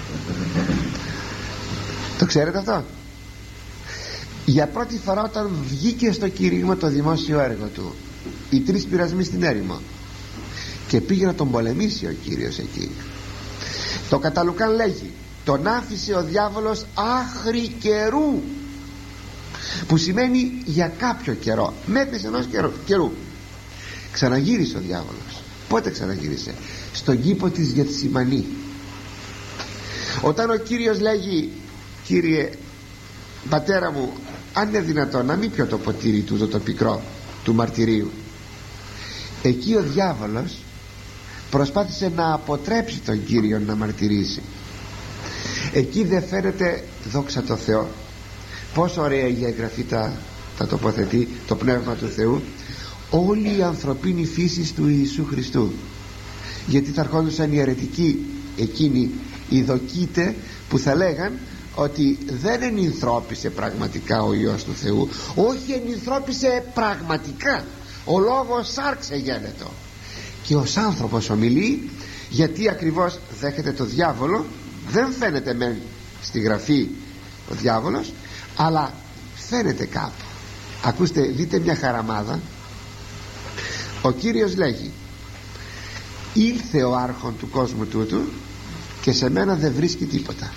C: Το ξέρετε αυτό? Για πρώτη φορά όταν βγήκε στο κήρυγμα το δημόσιο έργο του, οι 3 πειρασμοί στην έρημο, και πήγε να τον πολεμήσει ο Κύριος εκεί, το κατά Λουκάν λέγει, τον άφησε ο διάβολος άχρη καιρού, που σημαίνει για κάποιο καιρό, μέχρι ενός καιρού. Ξαναγύρισε ο διάβολος. Πότε ξαναγύρισε? Στον κήπο της Γεθσιμανή. Όταν ο Κύριος λέγει, Κύριε πατέρα μου, αν είναι δυνατόν να μην πιω το ποτήρι του το πικρό του μαρτυρίου, εκεί ο διάβολος προσπάθησε να αποτρέψει τον Κύριο να μαρτυρήσει. Εκεί δεν φαίνεται, δόξα τω Θεώ, πόσο ωραία η εγγραφή τα τοποθετεί, το Πνεύμα του Θεού, όλη η ανθρωπίνη φύση του Ιησού Χριστού. Γιατί θα ερχόντουσαν οι αιρετικοί εκείνοι, οι δοκίτε, που θα λέγαν ότι δεν ενυνθρώπισε πραγματικά ο Υιός του Θεού. Όχι, ενυνθρώπισε πραγματικά. Ο λόγος σάρξε γένετο. Και ως άνθρωπος ομιλεί, γιατί ακριβώς δέχεται το διάβολο. Δεν φαίνεται μεν στη γραφή ο διάβολος, αλλά φαίνεται κάπου. Ακούστε, δείτε μια χαραμάδα. Ο Κύριος λέγει, ήλθε ο άρχον του κόσμου τούτου και σε μένα δεν βρίσκει τίποτα.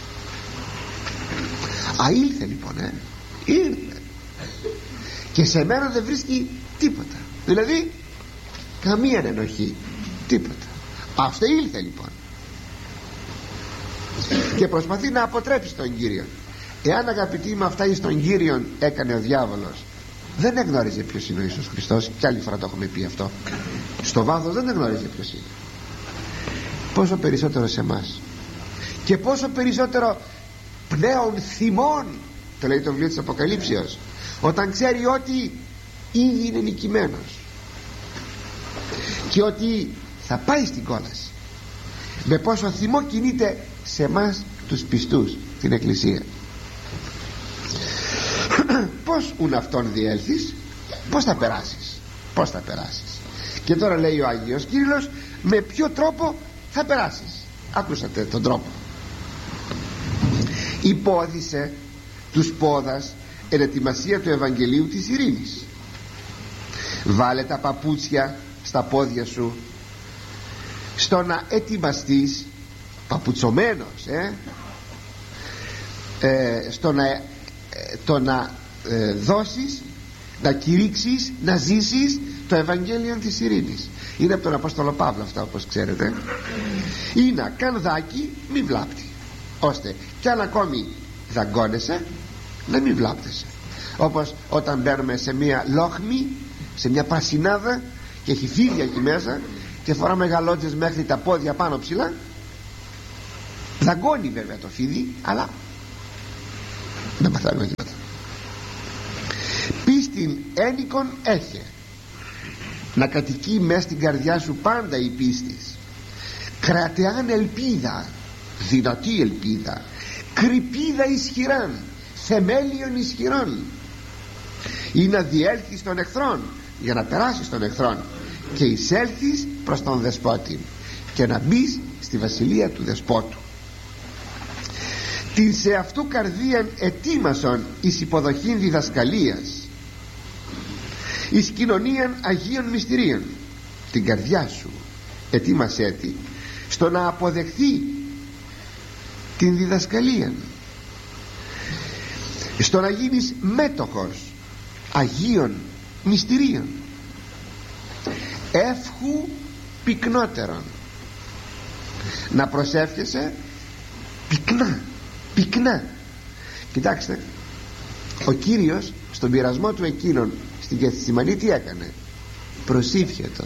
C: Ήλθε λοιπόν, ήρθε και σε μένα δεν βρίσκει τίποτα. Δηλαδή καμία ενοχή, τίποτα. Αυτό ήλθε λοιπόν και προσπαθεί να αποτρέψει τον Κύριο. Εάν, αγαπητοί με αυτά εις τον Κύριον έκανε ο διάβολος, δεν εγνώριζε ποιος είναι ο Ιησούς Χριστός. Κι άλλη φορά το έχουμε πει αυτό. Στο βάθος δεν εγνώριζε ποιος είναι. Πόσο περισσότερο σε εμάς, και πόσο περισσότερο πλέον θυμών, το λέει το βιβλίο της Αποκαλύψεως, όταν ξέρει ότι ήδη είναι νικημένος και ότι θα πάει στην κόλαση. Με πόσο θυμό κινείται σε εμάς τους πιστούς, την Εκκλησία. Πώς ουν αυτόν διέλθεις? Πώς θα περάσεις? Πώς θα περάσεις? Και τώρα λέει ο Άγιος Κύριλλος, με ποιο τρόπο θα περάσεις? Άκουσατε τον τρόπο. Υπόθησε τους πόδας εν ετοιμασία του Ευαγγελίου της ειρήνης. Βάλε τα παπούτσια στα πόδια σου, στο να ετοιμαστείς, παπουτσωμένος, στο να δώσεις, να κηρύξεις, να ζήσεις το Ευαγγέλιο της ειρήνης. Είναι από τον Απόστολο Παύλο αυτά, όπως ξέρετε. Είναι κανδάκι μη βλάπτει, ώστε κι αν ακόμη δαγκώνεσαι να μην βλάπτεσαι. Όπως όταν μπαίνουμε σε μια λόχμη, σε μια πρασινάδα και έχει φίδια εκεί μέσα και φοράμε γαλότζες μέχρι τα πόδια πάνω ψηλά. Δαγκώνει βέβαια το φίδι, αλλά δεν παθαίνουμε τίποτα. Πίστην ένικον έχε, να κατοικεί μέσα στην καρδιά σου πάντα η πίστης. Κρατεάν ελπίδα, δυνατή ελπίδα, κρυπίδα ισχυράν, θεμέλιον ισχυρών, ή να διέλθεις των εχθρών, για να περάσεις των εχθρών και εισέλθεις προς τον δεσπότη και να μπεις στη βασιλεία του δεσπότου. Την σε αυτού καρδίαν ετοίμασον εις υποδοχήν διδασκαλίας, εις κοινωνίαν Αγίων Μυστηρίων. Την καρδιά σου ετοίμασέ τη στο να αποδεχθεί την διδασκαλία, στο να γίνεις μέτοχος Αγίων Μυστηρίων. Εύχου πυκνότερον, να προσεύχεσαι πυκνά. Κοιτάξτε, ο Κύριος στον πειρασμό του εκείνον στην Γεθσιμανή τι έκανε? Προσήφιετο.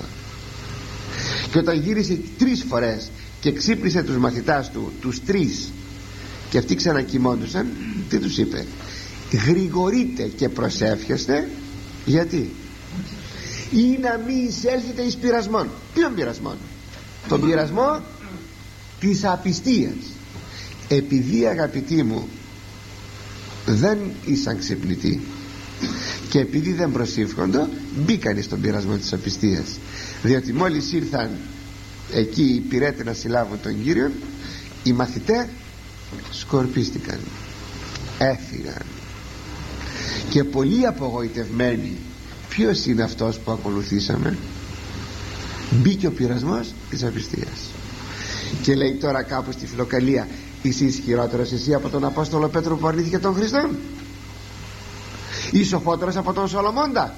C: Και όταν γύρισε 3 φορές και ξύπνησε τους μαθητάς του, τους 3, και αυτοί ξανακοιμώντουσαν, τι τους είπε? Γρηγορείτε και προσεύχεστε. Γιατί? Ή να μην εισέλθετε εις πειρασμόν. Ποιον πειρασμόν? Τον πειρασμό της απιστίας. Επειδή, αγαπητοί μου, δεν ήσαν ξυπνητοί και επειδή δεν προσήφχονται, μπήκαν στον πειρασμό της απιστίας. Διότι μόλις ήρθαν εκεί οι πυρέτες να συλλάβουν τον Κύριο, οι μαθητές σκορπίστηκαν, έφυγαν, και πολύ απογοητευμένοι. Ποιος είναι αυτός που ακολουθήσαμε? Μπήκε ο πειρασμός της απιστίας. Και λέει τώρα κάπου στη Φιλοκαλία, είσαι ισχυρότερος εσύ από τον Απόστολο Πέτρο που αρνήθηκε τον Χριστόν? Είσαι σοφότερος από τον Σολομώντα?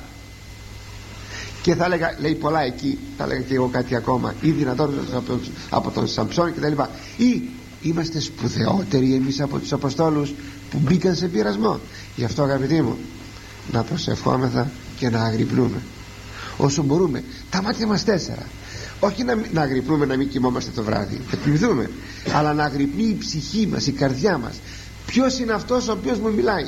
C: Και θα έλεγα, λέει πολλά εκεί, θα έλεγα και εγώ κάτι ακόμα, ή δυνατότερος από τον Σαμψόν κτλ. Ή είμαστε σπουδαιότεροι εμείς από τους Αποστόλους που μπήκαν σε πειρασμό. Γι' αυτό, αγαπητοί μου, να προσευχόμεθα και να αγρυπνούμε όσο μπορούμε. Τα μάτια μας 4. Όχι να αγρυπνούμε, να μην κοιμόμαστε το βράδυ, θα κοιμηθούμε, αλλά να αγρυπνεί η ψυχή μας, η καρδιά μας. Ποιος είναι αυτός ο οποίος μου μιλάει?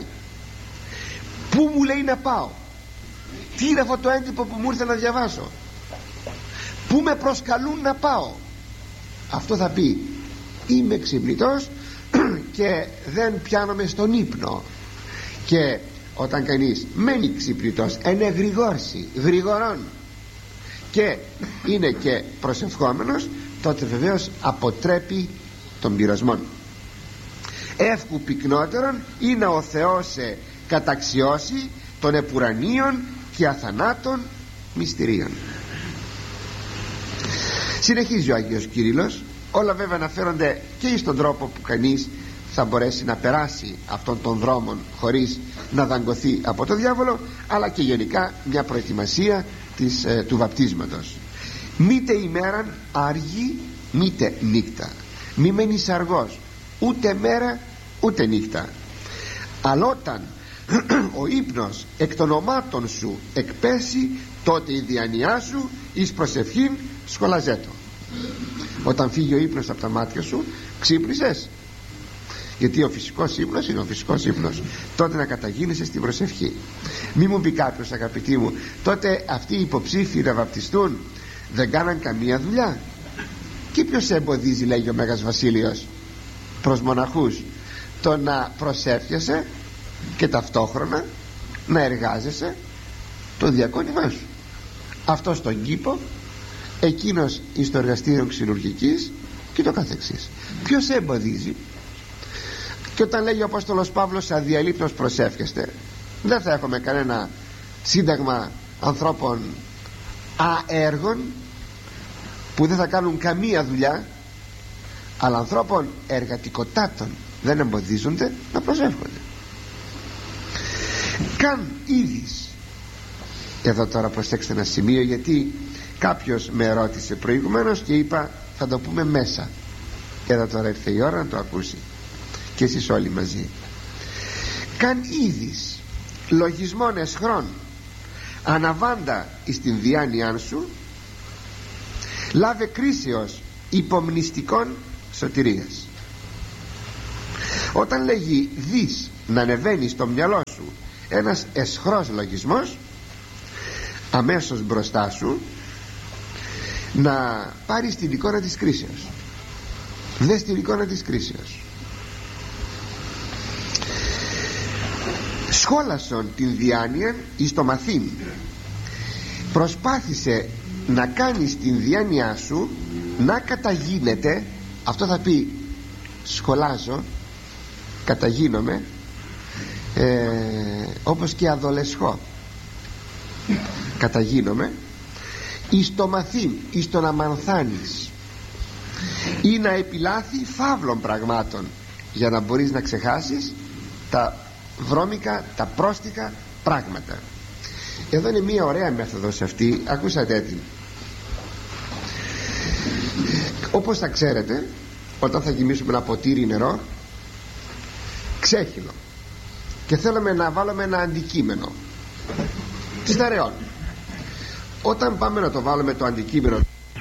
C: Πού μου λέει να πάω? Τι είναι αυτό το έντυπο που μου ήρθε να διαβάσω? Πού με προσκαλούν να πάω? Αυτό θα πει, είμαι ξυπνητός και δεν πιάνομαι στον ύπνο. Και όταν κανείς μένει ξυπνητός, ενεγρηγόρσει, γρηγορών, και είναι και προσευχόμενος, τότε βεβαίως αποτρέπει τον πειρασμό. Εύχου πυκνότερον είναι ο Θεός σε καταξιώσει των επουρανίων και αθανάτων μυστηρίων. Συνεχίζει ο Άγιος Κύριλλος. Όλα βέβαια αναφέρονται και στον τρόπο που κανείς θα μπορέσει να περάσει αυτόν τον δρόμο χωρίς να δαγκωθεί από το διάβολο, αλλά και γενικά μια προετοιμασία του βαπτίσματος. Μήτε ημέραν άργη, μήτε νύχτα. Μη μένεις αργός ούτε μέρα ούτε νύχτα. Αλλά όταν ο ύπνος εκ των ομάτων σου εκπέσει, τότε η διάνοιά σου εις προσευχήν σχολαζέτο. Όταν φύγει ο ύπνος από τα μάτια σου, ξύπνησες, γιατί ο φυσικός ύπνος είναι ο φυσικός ύπνος, τότε να καταγίνεσαι στην προσευχή. Μη μου πει κάποιος, αγαπητοί μου, τότε αυτοί οι υποψήφοι να βαπτιστούν δεν κάναν καμία δουλειά? Και ποιος εμποδίζει, λέγει ο Μέγας Βασίλειος, προς μοναχούς το να προσεύχεσαι και ταυτόχρονα να εργάζεσαι το διακόνημά σου? αυτός στον κήπο, εκείνος εις το εργαστήριο ξυλουργικής και το καθεξής. Ποιος εμποδίζει? Και όταν λέγει ο Απόστολος Παύλος αδιαλείπτως προσεύχεστε, δεν θα έχουμε κανένα σύνταγμα ανθρώπων αέργων που δεν θα κάνουν καμία δουλειά, αλλά ανθρώπων εργατικοτάτων δεν εμποδίζονται να προσεύχονται. Καν είδης. Εδώ τώρα προσέξτε ένα σημείο, γιατί κάποιος με ρώτησε προηγουμένως και είπα θα το πούμε μέσα. Εδώ τώρα ήρθε η ώρα να το ακούσει και εσείς όλοι μαζί. Καν είδης λογισμόν εσχρόν αναβάντα εις την διάνοιά σου, λάβε κρίσεως υπομνηστικών σωτηρίας. Όταν λέγει δεις να ανεβαίνει στο μυαλό σου ένας εσχρός λογισμός, αμέσως μπροστά σου να πάρεις την εικόνα της κρίσεως. Δες την εικόνα της κρίσεως. Σχόλασον την διάνοια εις το μαθήν. Προσπάθησε να κάνεις την διάνοιά σου να καταγίνεται. Αυτό θα πει σχολάζω, καταγίνομαι, όπως και αδολεσχώ, καταγίνομαι, εις το μαθήν, εις το να μανθάνεις ή να επιλάθει φαύλων πραγμάτων, για να μπορείς να ξεχάσεις τα βρώμικα, τα πρόστιχα πράγματα. Εδώ είναι μια ωραία μέθοδος αυτή, ακούσατε την. Όπως θα ξέρετε, όταν θα γεμίσουμε ένα ποτήρι νερό ξέχυλο και θέλουμε να βάλουμε ένα αντικείμενο στερεών, όταν πάμε να το βάλουμε το αντικείμενο,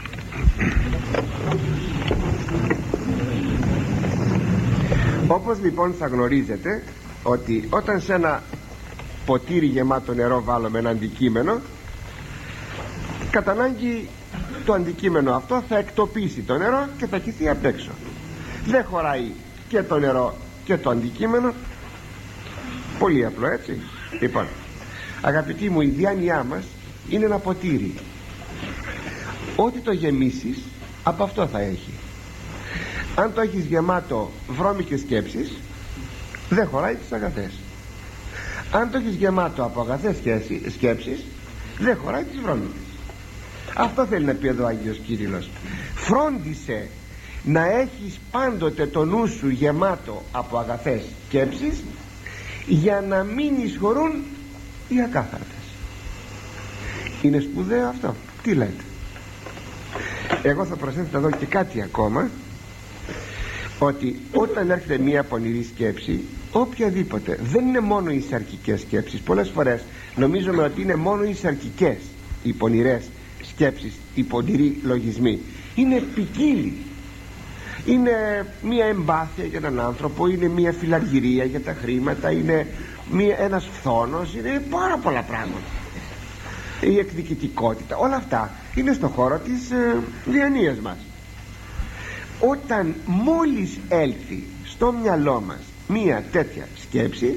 C: όπως λοιπόν θα γνωρίζετε ότι όταν σε ένα ποτήρι γεμάτο νερό βάλουμε ένα αντικείμενο, κατά ανάγκη το αντικείμενο αυτό θα εκτοπίσει το νερό και θα χυθεί απ' έξω. Δεν χωράει και το νερό και το αντικείμενο. Πολύ απλό, έτσι. Λοιπόν, αγαπητοί μου, η διάνοιά μας είναι ένα ποτήρι. Ό,τι το γεμίσεις, από αυτό θα έχει. Αν το έχεις γεμάτο βρώμικες σκέψεις, δεν χωράει τις αγαθές. Αν το έχεις γεμάτο από αγαθές σκέψεις, δεν χωράει τις βρώμικες. Αυτό θέλει να πει εδώ ο Άγιος Κύριλλος. Φρόντισε να έχεις πάντοτε το νου σου γεμάτο από αγαθές σκέψεις, για να μην εισχωρούν οι ακάθαρτες. Είναι σπουδαίο αυτό. Τι λέτε? Εγώ θα προσθέσω εδώ και κάτι ακόμα, ότι όταν έρχεται μια πονηρή σκέψη, οποιαδήποτε, δεν είναι μόνο οι σαρκικές σκέψεις. Πολλές φορές νομίζουμε ότι είναι μόνο οι σαρκικές, οι πονηρές σκέψεις, οι πονηροί λογισμοί. Είναι ποικίλοι. Είναι μια εμπάθεια για έναν άνθρωπο, είναι μια φιλαργυρία για τα χρήματα, είναι ένας φθόνος, είναι πάρα πολλά πράγματα. Η εκδικητικότητα, όλα αυτά είναι στο χώρο της διανοίας μας. Όταν μόλις έλθει στο μυαλό μας μια τέτοια σκέψη,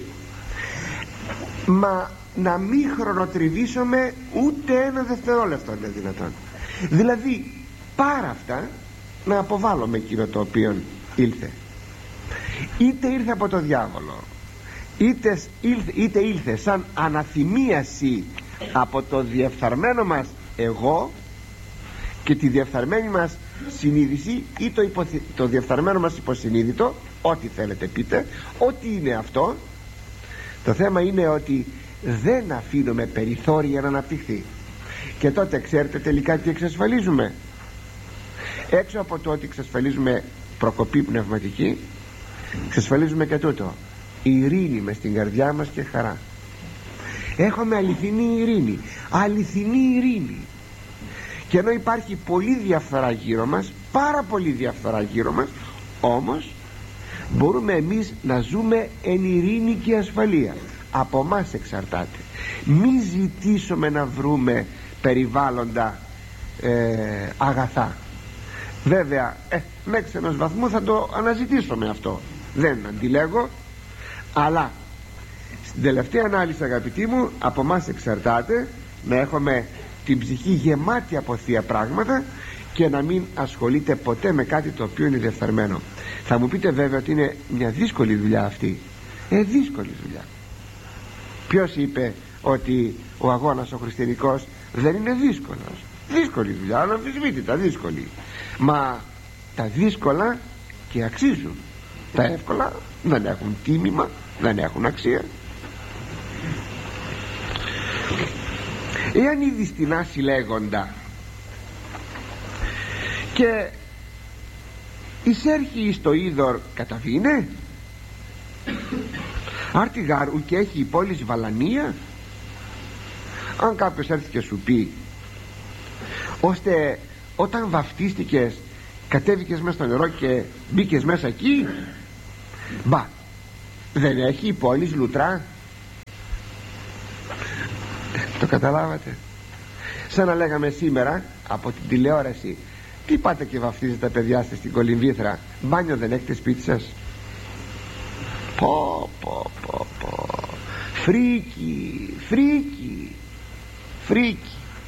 C: μα να μην χρονοτριβήσουμε ούτε ένα δευτερόλεπτο, είναι δυνατόν. Δηλαδή πάρα αυτά να αποβάλλουμε εκείνο το οποίο ήλθε. Είτε ήρθε από το διάβολο, είτε ήλθε σαν αναθυμίαση από το διεφθαρμένο μας εγώ και τη διεφθαρμένη μας συνείδηση, ή το διεφθαρμένο μας υποσυνείδητο, ό,τι θέλετε πείτε, ό,τι είναι αυτό. Το θέμα είναι ότι δεν αφήνουμε περιθώρια να αναπτυχθεί. Και τότε ξέρετε τελικά τι εξασφαλίζουμε? Έξω από το ότι εξασφαλίζουμε προκοπή πνευματική, εξασφαλίζουμε και τούτο: ειρήνη μες στην καρδιά μας και χαρά. Έχουμε αληθινή ειρήνη, αληθινή ειρήνη. Και ενώ υπάρχει πολλή διαφθορά γύρω μας, πάρα πολύ διαφθορά γύρω μας, όμως μπορούμε εμείς να ζούμε εν ειρήνη και ασφαλεία. Από μας εξαρτάται. Μην ζητήσουμε να βρούμε περιβάλλοντα αγαθά. Βέβαια μέχρι ενός βαθμού θα το αναζητήσουμε αυτό, δεν αντιλέγω, αλλά στην τελευταία ανάλυση, αγαπητοί μου, από μας εξαρτάται να έχουμε την ψυχή γεμάτη από θεία πράγματα και να μην ασχολείται ποτέ με κάτι το οποίο είναι διεφθαρμένο. Θα μου πείτε βέβαια ότι είναι μια δύσκολη δουλειά αυτή. Δύσκολη δουλειά. Ποιος είπε ότι ο αγώνας ο χριστιανικός δεν είναι δύσκολος? Δύσκολη δουλειά, αναμφισβήτητα δύσκολη. Μα τα δύσκολα και αξίζουν. Τα εύκολα δεν έχουν τίμημα, δεν έχουν αξία. Εάν ήδη στην άση λέγοντα και εισέρχει εις το είδωρ, καταβήνε. Άρτη γάρ ουκ έχει η πόλη Βαλανία. Αν κάποιος έρθει και σου πει, ώστε όταν βαφτίστηκες κατέβηκες μέσα στο νερό και μπήκες μέσα εκεί, μπα, δεν έχει η πόλη λουτρά? Το καταλάβατε? Σαν να λέγαμε σήμερα από την τηλεόραση, τι πάτε και βαφτίζετε τα παιδιά σας στην Κολυμβήθρα, μπάνιο δεν έχετε σπίτι σας? Πω. Φρίκι.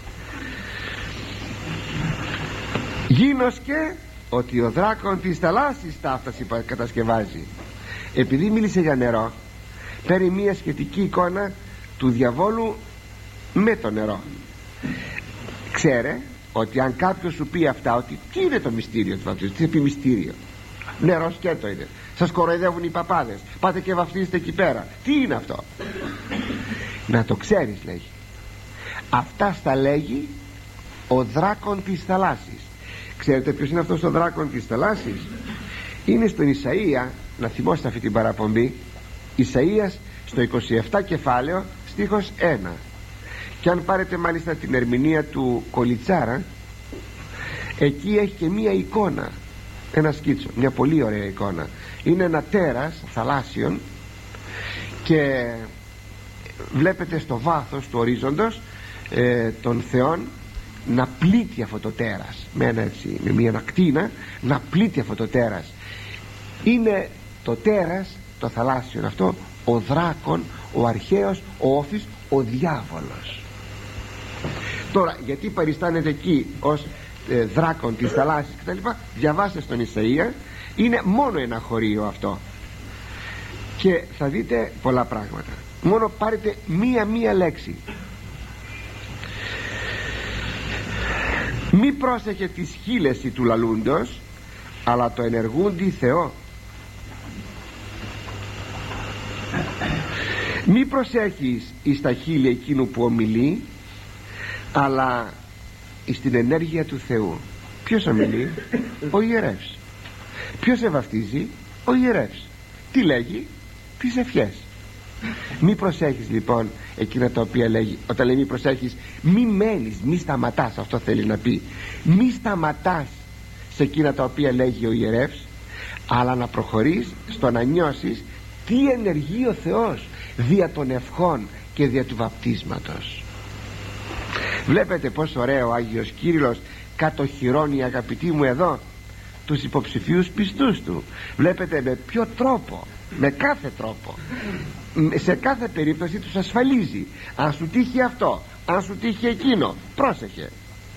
C: Γίνοσκε ότι ο δράκον της θαλάσσης ταύταση κατασκευάζει. Επειδή μίλησε για νερό, παίρνει μια σχετική εικόνα του διαβόλου με το νερό. Ξέρε ότι αν κάποιος σου πει αυτά, ότι τι είναι το μυστήριο του βαπτισμού, τι θα πει μυστήριο? Νερό σκέτο είναι, σας κοροϊδεύουν οι παπάδες, πάτε και βαφτίζετε εκεί πέρα. Τι είναι αυτό? Να το ξέρεις, λέγει, αυτά στα λέγει ο δράκον της θαλάσσης. Ξέρετε ποιος είναι αυτός ο δράκον της θαλάσσης? Είναι στον Ισαΐα, να θυμόστε αυτή την παραπομπή, Ισαΐας στο 27 κεφάλαιο στίχος 1. Και αν πάρετε μάλιστα την ερμηνεία του Κολιτσάρα, εκεί έχει και μία εικόνα, ένα σκίτσο, μια πολύ ωραία εικόνα. Είναι ένα τέρας θαλάσσιον και βλέπετε στο βάθος του ορίζοντος των θεών να πλήττει αυτό το τέρας με μια ακτίνα, να πλήττει αυτό το τέρας. Είναι το τέρας, το θαλάσσιον αυτό, ο δράκον, ο αρχαίος, ο όφης, ο διάβολος. Τώρα γιατί παριστάνεται εκεί ως δράκον της θαλάσσης κτλ, διαβάστε στον Ισαΐα, είναι μόνο ένα χωρίο αυτό και θα δείτε πολλά πράγματα. Μόνο πάρετε μία λέξη. Μη πρόσεχε τη σχήλεση του λαλούντος, αλλά το ενεργούντι Θεό. Μη προσέχεις εις τα χείλη εκείνου που ομιλεί, αλλά εις την ενέργεια του Θεού. Ποιος ομιλεί? Ο ιερεύς. Ποιος ευαυτίζει? Ο ιερεύς. Τι λέγει? Τις ευχές. Μη προσέχεις λοιπόν εκείνα τα οποία λέγει. Όταν λέει μη προσέχεις, μη μένεις, μη σταματάς, αυτό θέλει να πει. Μη σταματάς σε εκείνα τα οποία λέγει ο ιερεύς, αλλά να προχωρείς στο να νιώσεις τι ενεργεί ο Θεός δια των ευχών και δια του βαπτίσματος. Βλέπετε πως ωραίο ο Άγιος Κύριλλος κατοχυρώνει, αγαπητοί μου, εδώ τους υποψηφίους πιστούς του. Βλέπετε με ποιο τρόπο, με κάθε τρόπο, σε κάθε περίπτωση τους ασφαλίζει. Αν σου τύχει αυτό, αν σου τύχει εκείνο, πρόσεχε.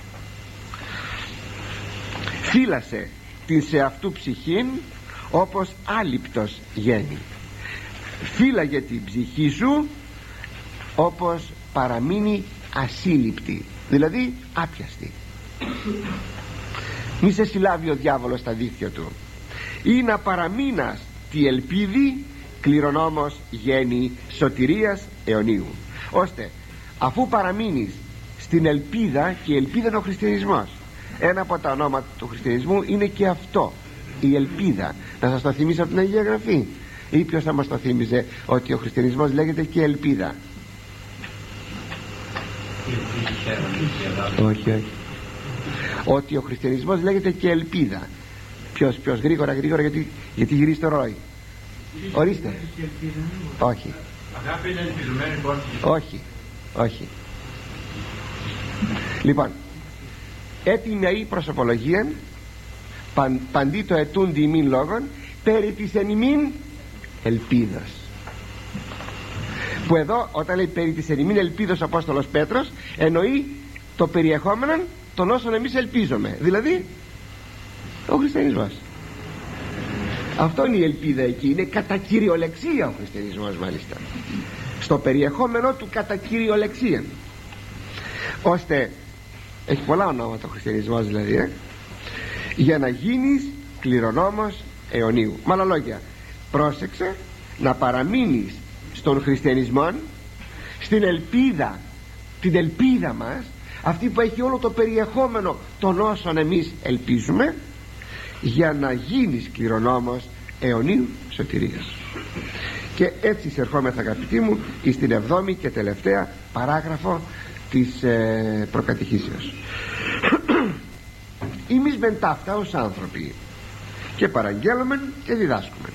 C: Φύλασε την σε αυτού ψυχήν όπως άλιπτος γέννη. Φύλαγε την ψυχή σου όπως παραμείνει ασύλληπτη, δηλαδή άπιαστη. Μη σε συλλάβει ο διάβολος στα δίχτυα του. Ή να παραμείνας τη ελπίδη κληρονόμος γέννη σωτηρίας αιωνίου. Ώστε αφού παραμείνεις στην ελπίδα, και η ελπίδα είναι ο χριστιανισμός, ένα από τα ονόματα του χριστιανισμού είναι και αυτό, η ελπίδα. Να σας το θυμίσω από την Αγία Γραφή, ή ποιος θα μας το θύμιζε ότι ο χριστιανισμός λέγεται και ελπίδα? Όχι. Ότι ο χριστιανισμός λέγεται και ελπίδα. Ποιος γρήγορα γιατί γυρίζει το ρόι. Ορίστε. Όχι.
D: Αγάπη είναι ελπιδωμένη πόρτη.
C: Όχι. Λοιπόν, έτοιμη η προσωπολογία παντί το ετούντι ημίν λόγων περί της εν ημίν ελπίδας. Που εδώ όταν λέει περί της εν ημίν ελπίδος ο Απόστολος Πέτρος εννοεί το περιεχόμενο των όσων εμείς ελπίζουμε, δηλαδή ο χριστιανισμός. Αυτό είναι η ελπίδα εκεί, είναι κατά κυριολεξία ο χριστιανισμός, μάλιστα στο περιεχόμενο του κατά κυριολεξία, ώστε έχει πολλά ονόματα ο χριστιανισμός, δηλαδή για να γίνεις κληρονόμος αιωνίου. Με άλλα λόγια, πρόσεξε να παραμείνεις στον χριστιανισμό, στην ελπίδα, την ελπίδα μας, αυτή που έχει όλο το περιεχόμενο των όσων εμείς ελπίζουμε, για να γίνεις κληρονόμος αιωνίου σωτηρίας. Και έτσι εισερχόμεθα, αγαπητοί μου, στην 7η και τελευταία παράγραφο της προκατηχήσεως. Εμείς μεν ταύτα ως άνθρωποι και παραγγέλωμεν και διδάσκομεν.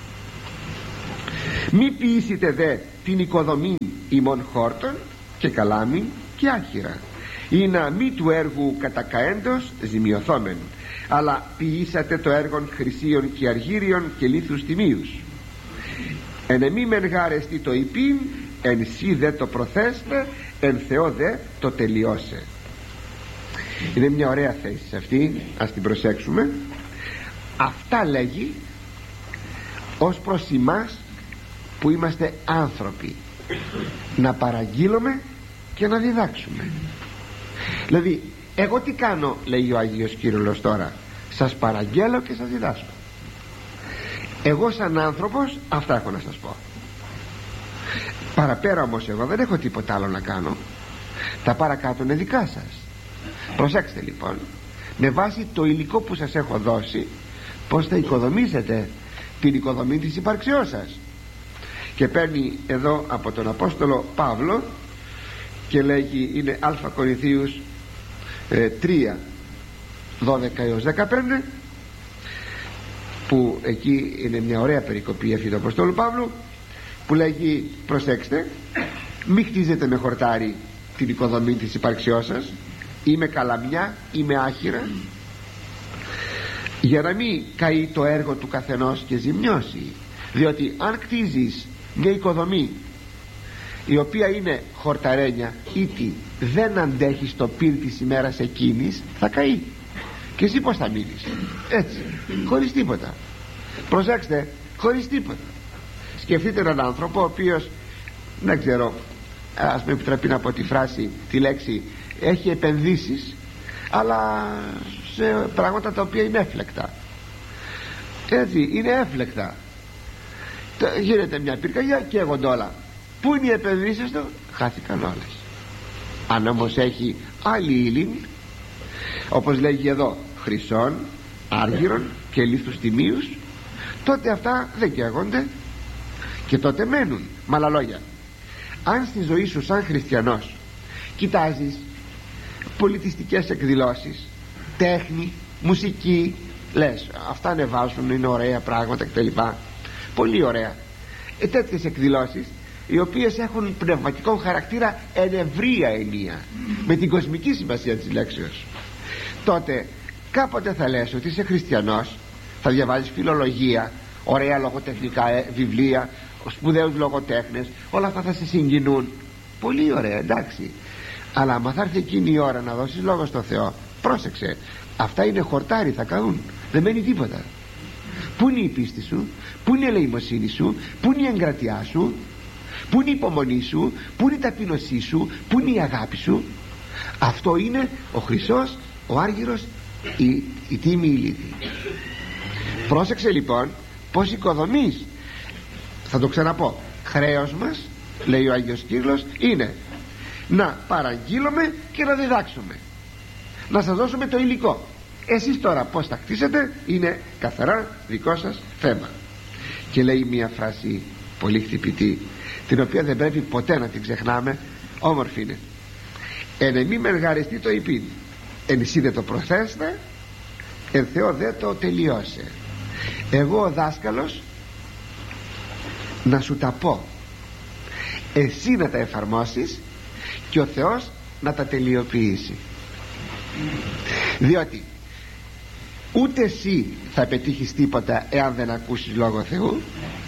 C: Μη ποιήσετε δε την οικοδομή ημών χόρτων και καλάμιν και άχυρα, ή να μη του έργου κατακαέντος ζημιωθόμεν, αλλά ποιήσατε το έργον χρυσίων και αργύριων και λίθους τιμίους. Εν εμή μεν γάρεστη το υπήν, εν σύ δε το προθέστε, εν Θεό δε το τελειώσε. Είναι μια ωραία θέση αυτή, ας την προσέξουμε. Αυτά λέγει ως προς εμάς που είμαστε άνθρωποι, να παραγγείλουμε και να διδάξουμε. Δηλαδή, εγώ τι κάνω, λέει ο Άγιος Κύριλλος τώρα? Σας παραγγέλω και σας διδάσκω. Εγώ σαν άνθρωπος αυτά έχω να σας πω. Παραπέρα όμως εγώ δεν έχω τίποτα άλλο να κάνω. Τα παρακάτω είναι δικά σας. Προσέξτε λοιπόν, με βάση το υλικό που σας έχω δώσει, πως θα οικοδομήσετε την οικοδομή της ύπαρξιός σας. Και παίρνει εδώ από τον Απόστολο Παύλο και λέγει, είναι Α Κορινθίους 3 12 έως 15, που εκεί είναι μια ωραία περικοπή αυτή του Αποστόλου Παύλου, που λέγει, προσέξτε, μη χτίζετε με χορτάρι την οικοδομή της υπαρξιός σας, ή με καλαμιά ή με άχυρα, για να μην καεί το έργο του καθενός και ζημιώσει. Διότι αν κτίζεις μια οικοδομή η οποία είναι χορταρένια, ήτι δεν αντέχει στο πυρ της ημέρας εκείνης, θα καεί. Και εσύ πως θα μείνεις? Έτσι, χωρίς τίποτα. Προσέξτε, χωρίς τίποτα. Σκεφτείτε έναν άνθρωπο ο οποίος, δεν ξέρω, ας με επιτραπεί να πω τη φράση, τη λέξη, έχει επενδύσεις, αλλά σε πράγματα τα οποία είναι έφλεκτα. Έτσι, είναι έφλεκτα. Γίνεται μια πυρκαγιά και έγονται όλα. Πού είναι οι επενδύσεις του? Χάθηκαν όλες. Αν όμως έχει άλλη ύλη, όπως λέγει εδώ, χρυσών, άργυρων και λίθους τιμίους, τότε αυτά δεν καίγονται και τότε μένουν. Με άλλα λόγια, αν στη ζωή σου σαν χριστιανός κοιτάζεις πολιτιστικές εκδηλώσεις, τέχνη, μουσική, λες αυτά ανεβάζουν, είναι ωραία πράγματα κτλ, πολύ ωραία, τέτοιες εκδηλώσεις οι οποίες έχουν πνευματικό χαρακτήρα εν ευρεία ενία, με την κοσμική σημασία της λέξεως, τότε κάποτε θα λες ότι είσαι χριστιανός, θα διαβάζεις φιλολογία, ωραία λογοτεχνικά βιβλία, σπουδαίους λογοτέχνες, όλα αυτά θα σε συγκινούν, πολύ ωραία, εντάξει. Αλλά άμα θα έρθει εκείνη η ώρα να δώσεις λόγο στο Θεό, πρόσεξε, αυτά είναι χορτάρι, θα καούν, δεν μένει τίποτα. Πού είναι η πίστη σου, πού είναι η ελεημοσύνη σου, πού είναι η εγκρατιά σου, πού είναι η υπομονή σου, πού είναι η ταπείνωσή σου, πού είναι η αγάπη σου? Αυτό είναι ο χρυσός, ο άργυρος, η τίμη, η λίθη. Πρόσεξε λοιπόν πως οικοδομείς. Θα το ξαναπώ, χρέος μας, λέει ο Άγιος Κύριλλος, είναι να παραγγείλουμε και να διδάξουμε, να σας δώσουμε το υλικό. Εσείς τώρα πως θα χτίσετε είναι καθαρά δικό σας θέμα. Και λέει μια φράση πολύ χτυπητή, την οποία δεν πρέπει ποτέ να την ξεχνάμε, όμορφη είναι. Εν εμή μεργαριστεί το υπήν, εν εσύ δε το προθέστε, εν Θεό δε το τελειώσε. Εγώ ο δάσκαλος να σου τα πω, εσύ να τα εφαρμόσεις και ο Θεός να τα τελειοποιήσει. Διότι ούτε εσύ θα πετύχεις τίποτα εάν δεν ακούσεις λόγο Θεού,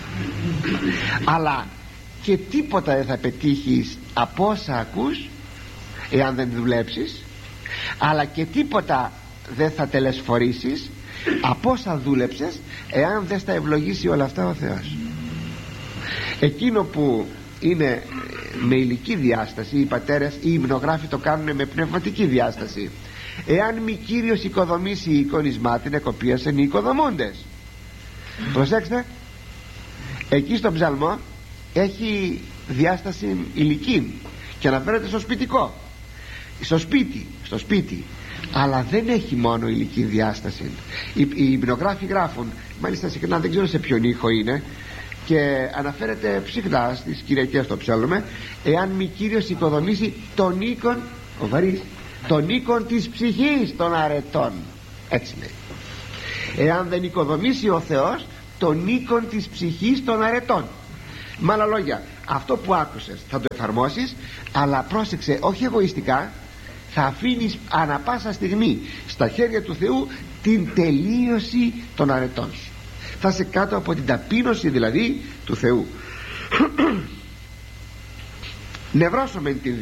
C: αλλά και τίποτα δεν θα πετύχεις από όσα ακούς εάν δεν δουλέψεις, αλλά και τίποτα δεν θα τελεσφορήσεις από όσα δούλεψες εάν δεν στα ευλογήσει όλα αυτά ο Θεός. Εκείνο που είναι με υλική διάσταση, οι πατέρες, οι υμνογράφοι το κάνουν με πνευματική διάσταση. Εάν μη Κύριος οικοδομήσει η εικονισμάτιν, εκοπίασεν οι οικοδομούντες. Προσέξτε, εκεί στον ψαλμό έχει διάσταση υλική και αναφέρεται στο σπιτικό, στο σπίτι, αλλά δεν έχει μόνο υλική διάσταση. Οι υμνογράφοι γράφουν, μάλιστα συχνά δεν ξέρω σε ποιον ήχο είναι, Και αναφέρεται ψυχρά στις Κυριακές στο ψάλλουμε, εάν μη Κύριος οικοδομήσει τον οίκον, ο βαρύς, τον οίκον της ψυχής των αρετών, έτσι λέει. Εάν δεν οικοδομήσει ο Θεός τον οίκον της ψυχής των αρετών, με άλλα λόγια, αυτό που άκουσες θα το εφαρμόσεις, αλλά πρόσεξε, όχι εγωιστικά, θα αφήνεις ανα πάσα στιγμή στα χέρια του Θεού την τελείωση των αρετών σου. Θα είσαι κάτω από την ταπείνωση δηλαδή του Θεού. Νευρώσω με την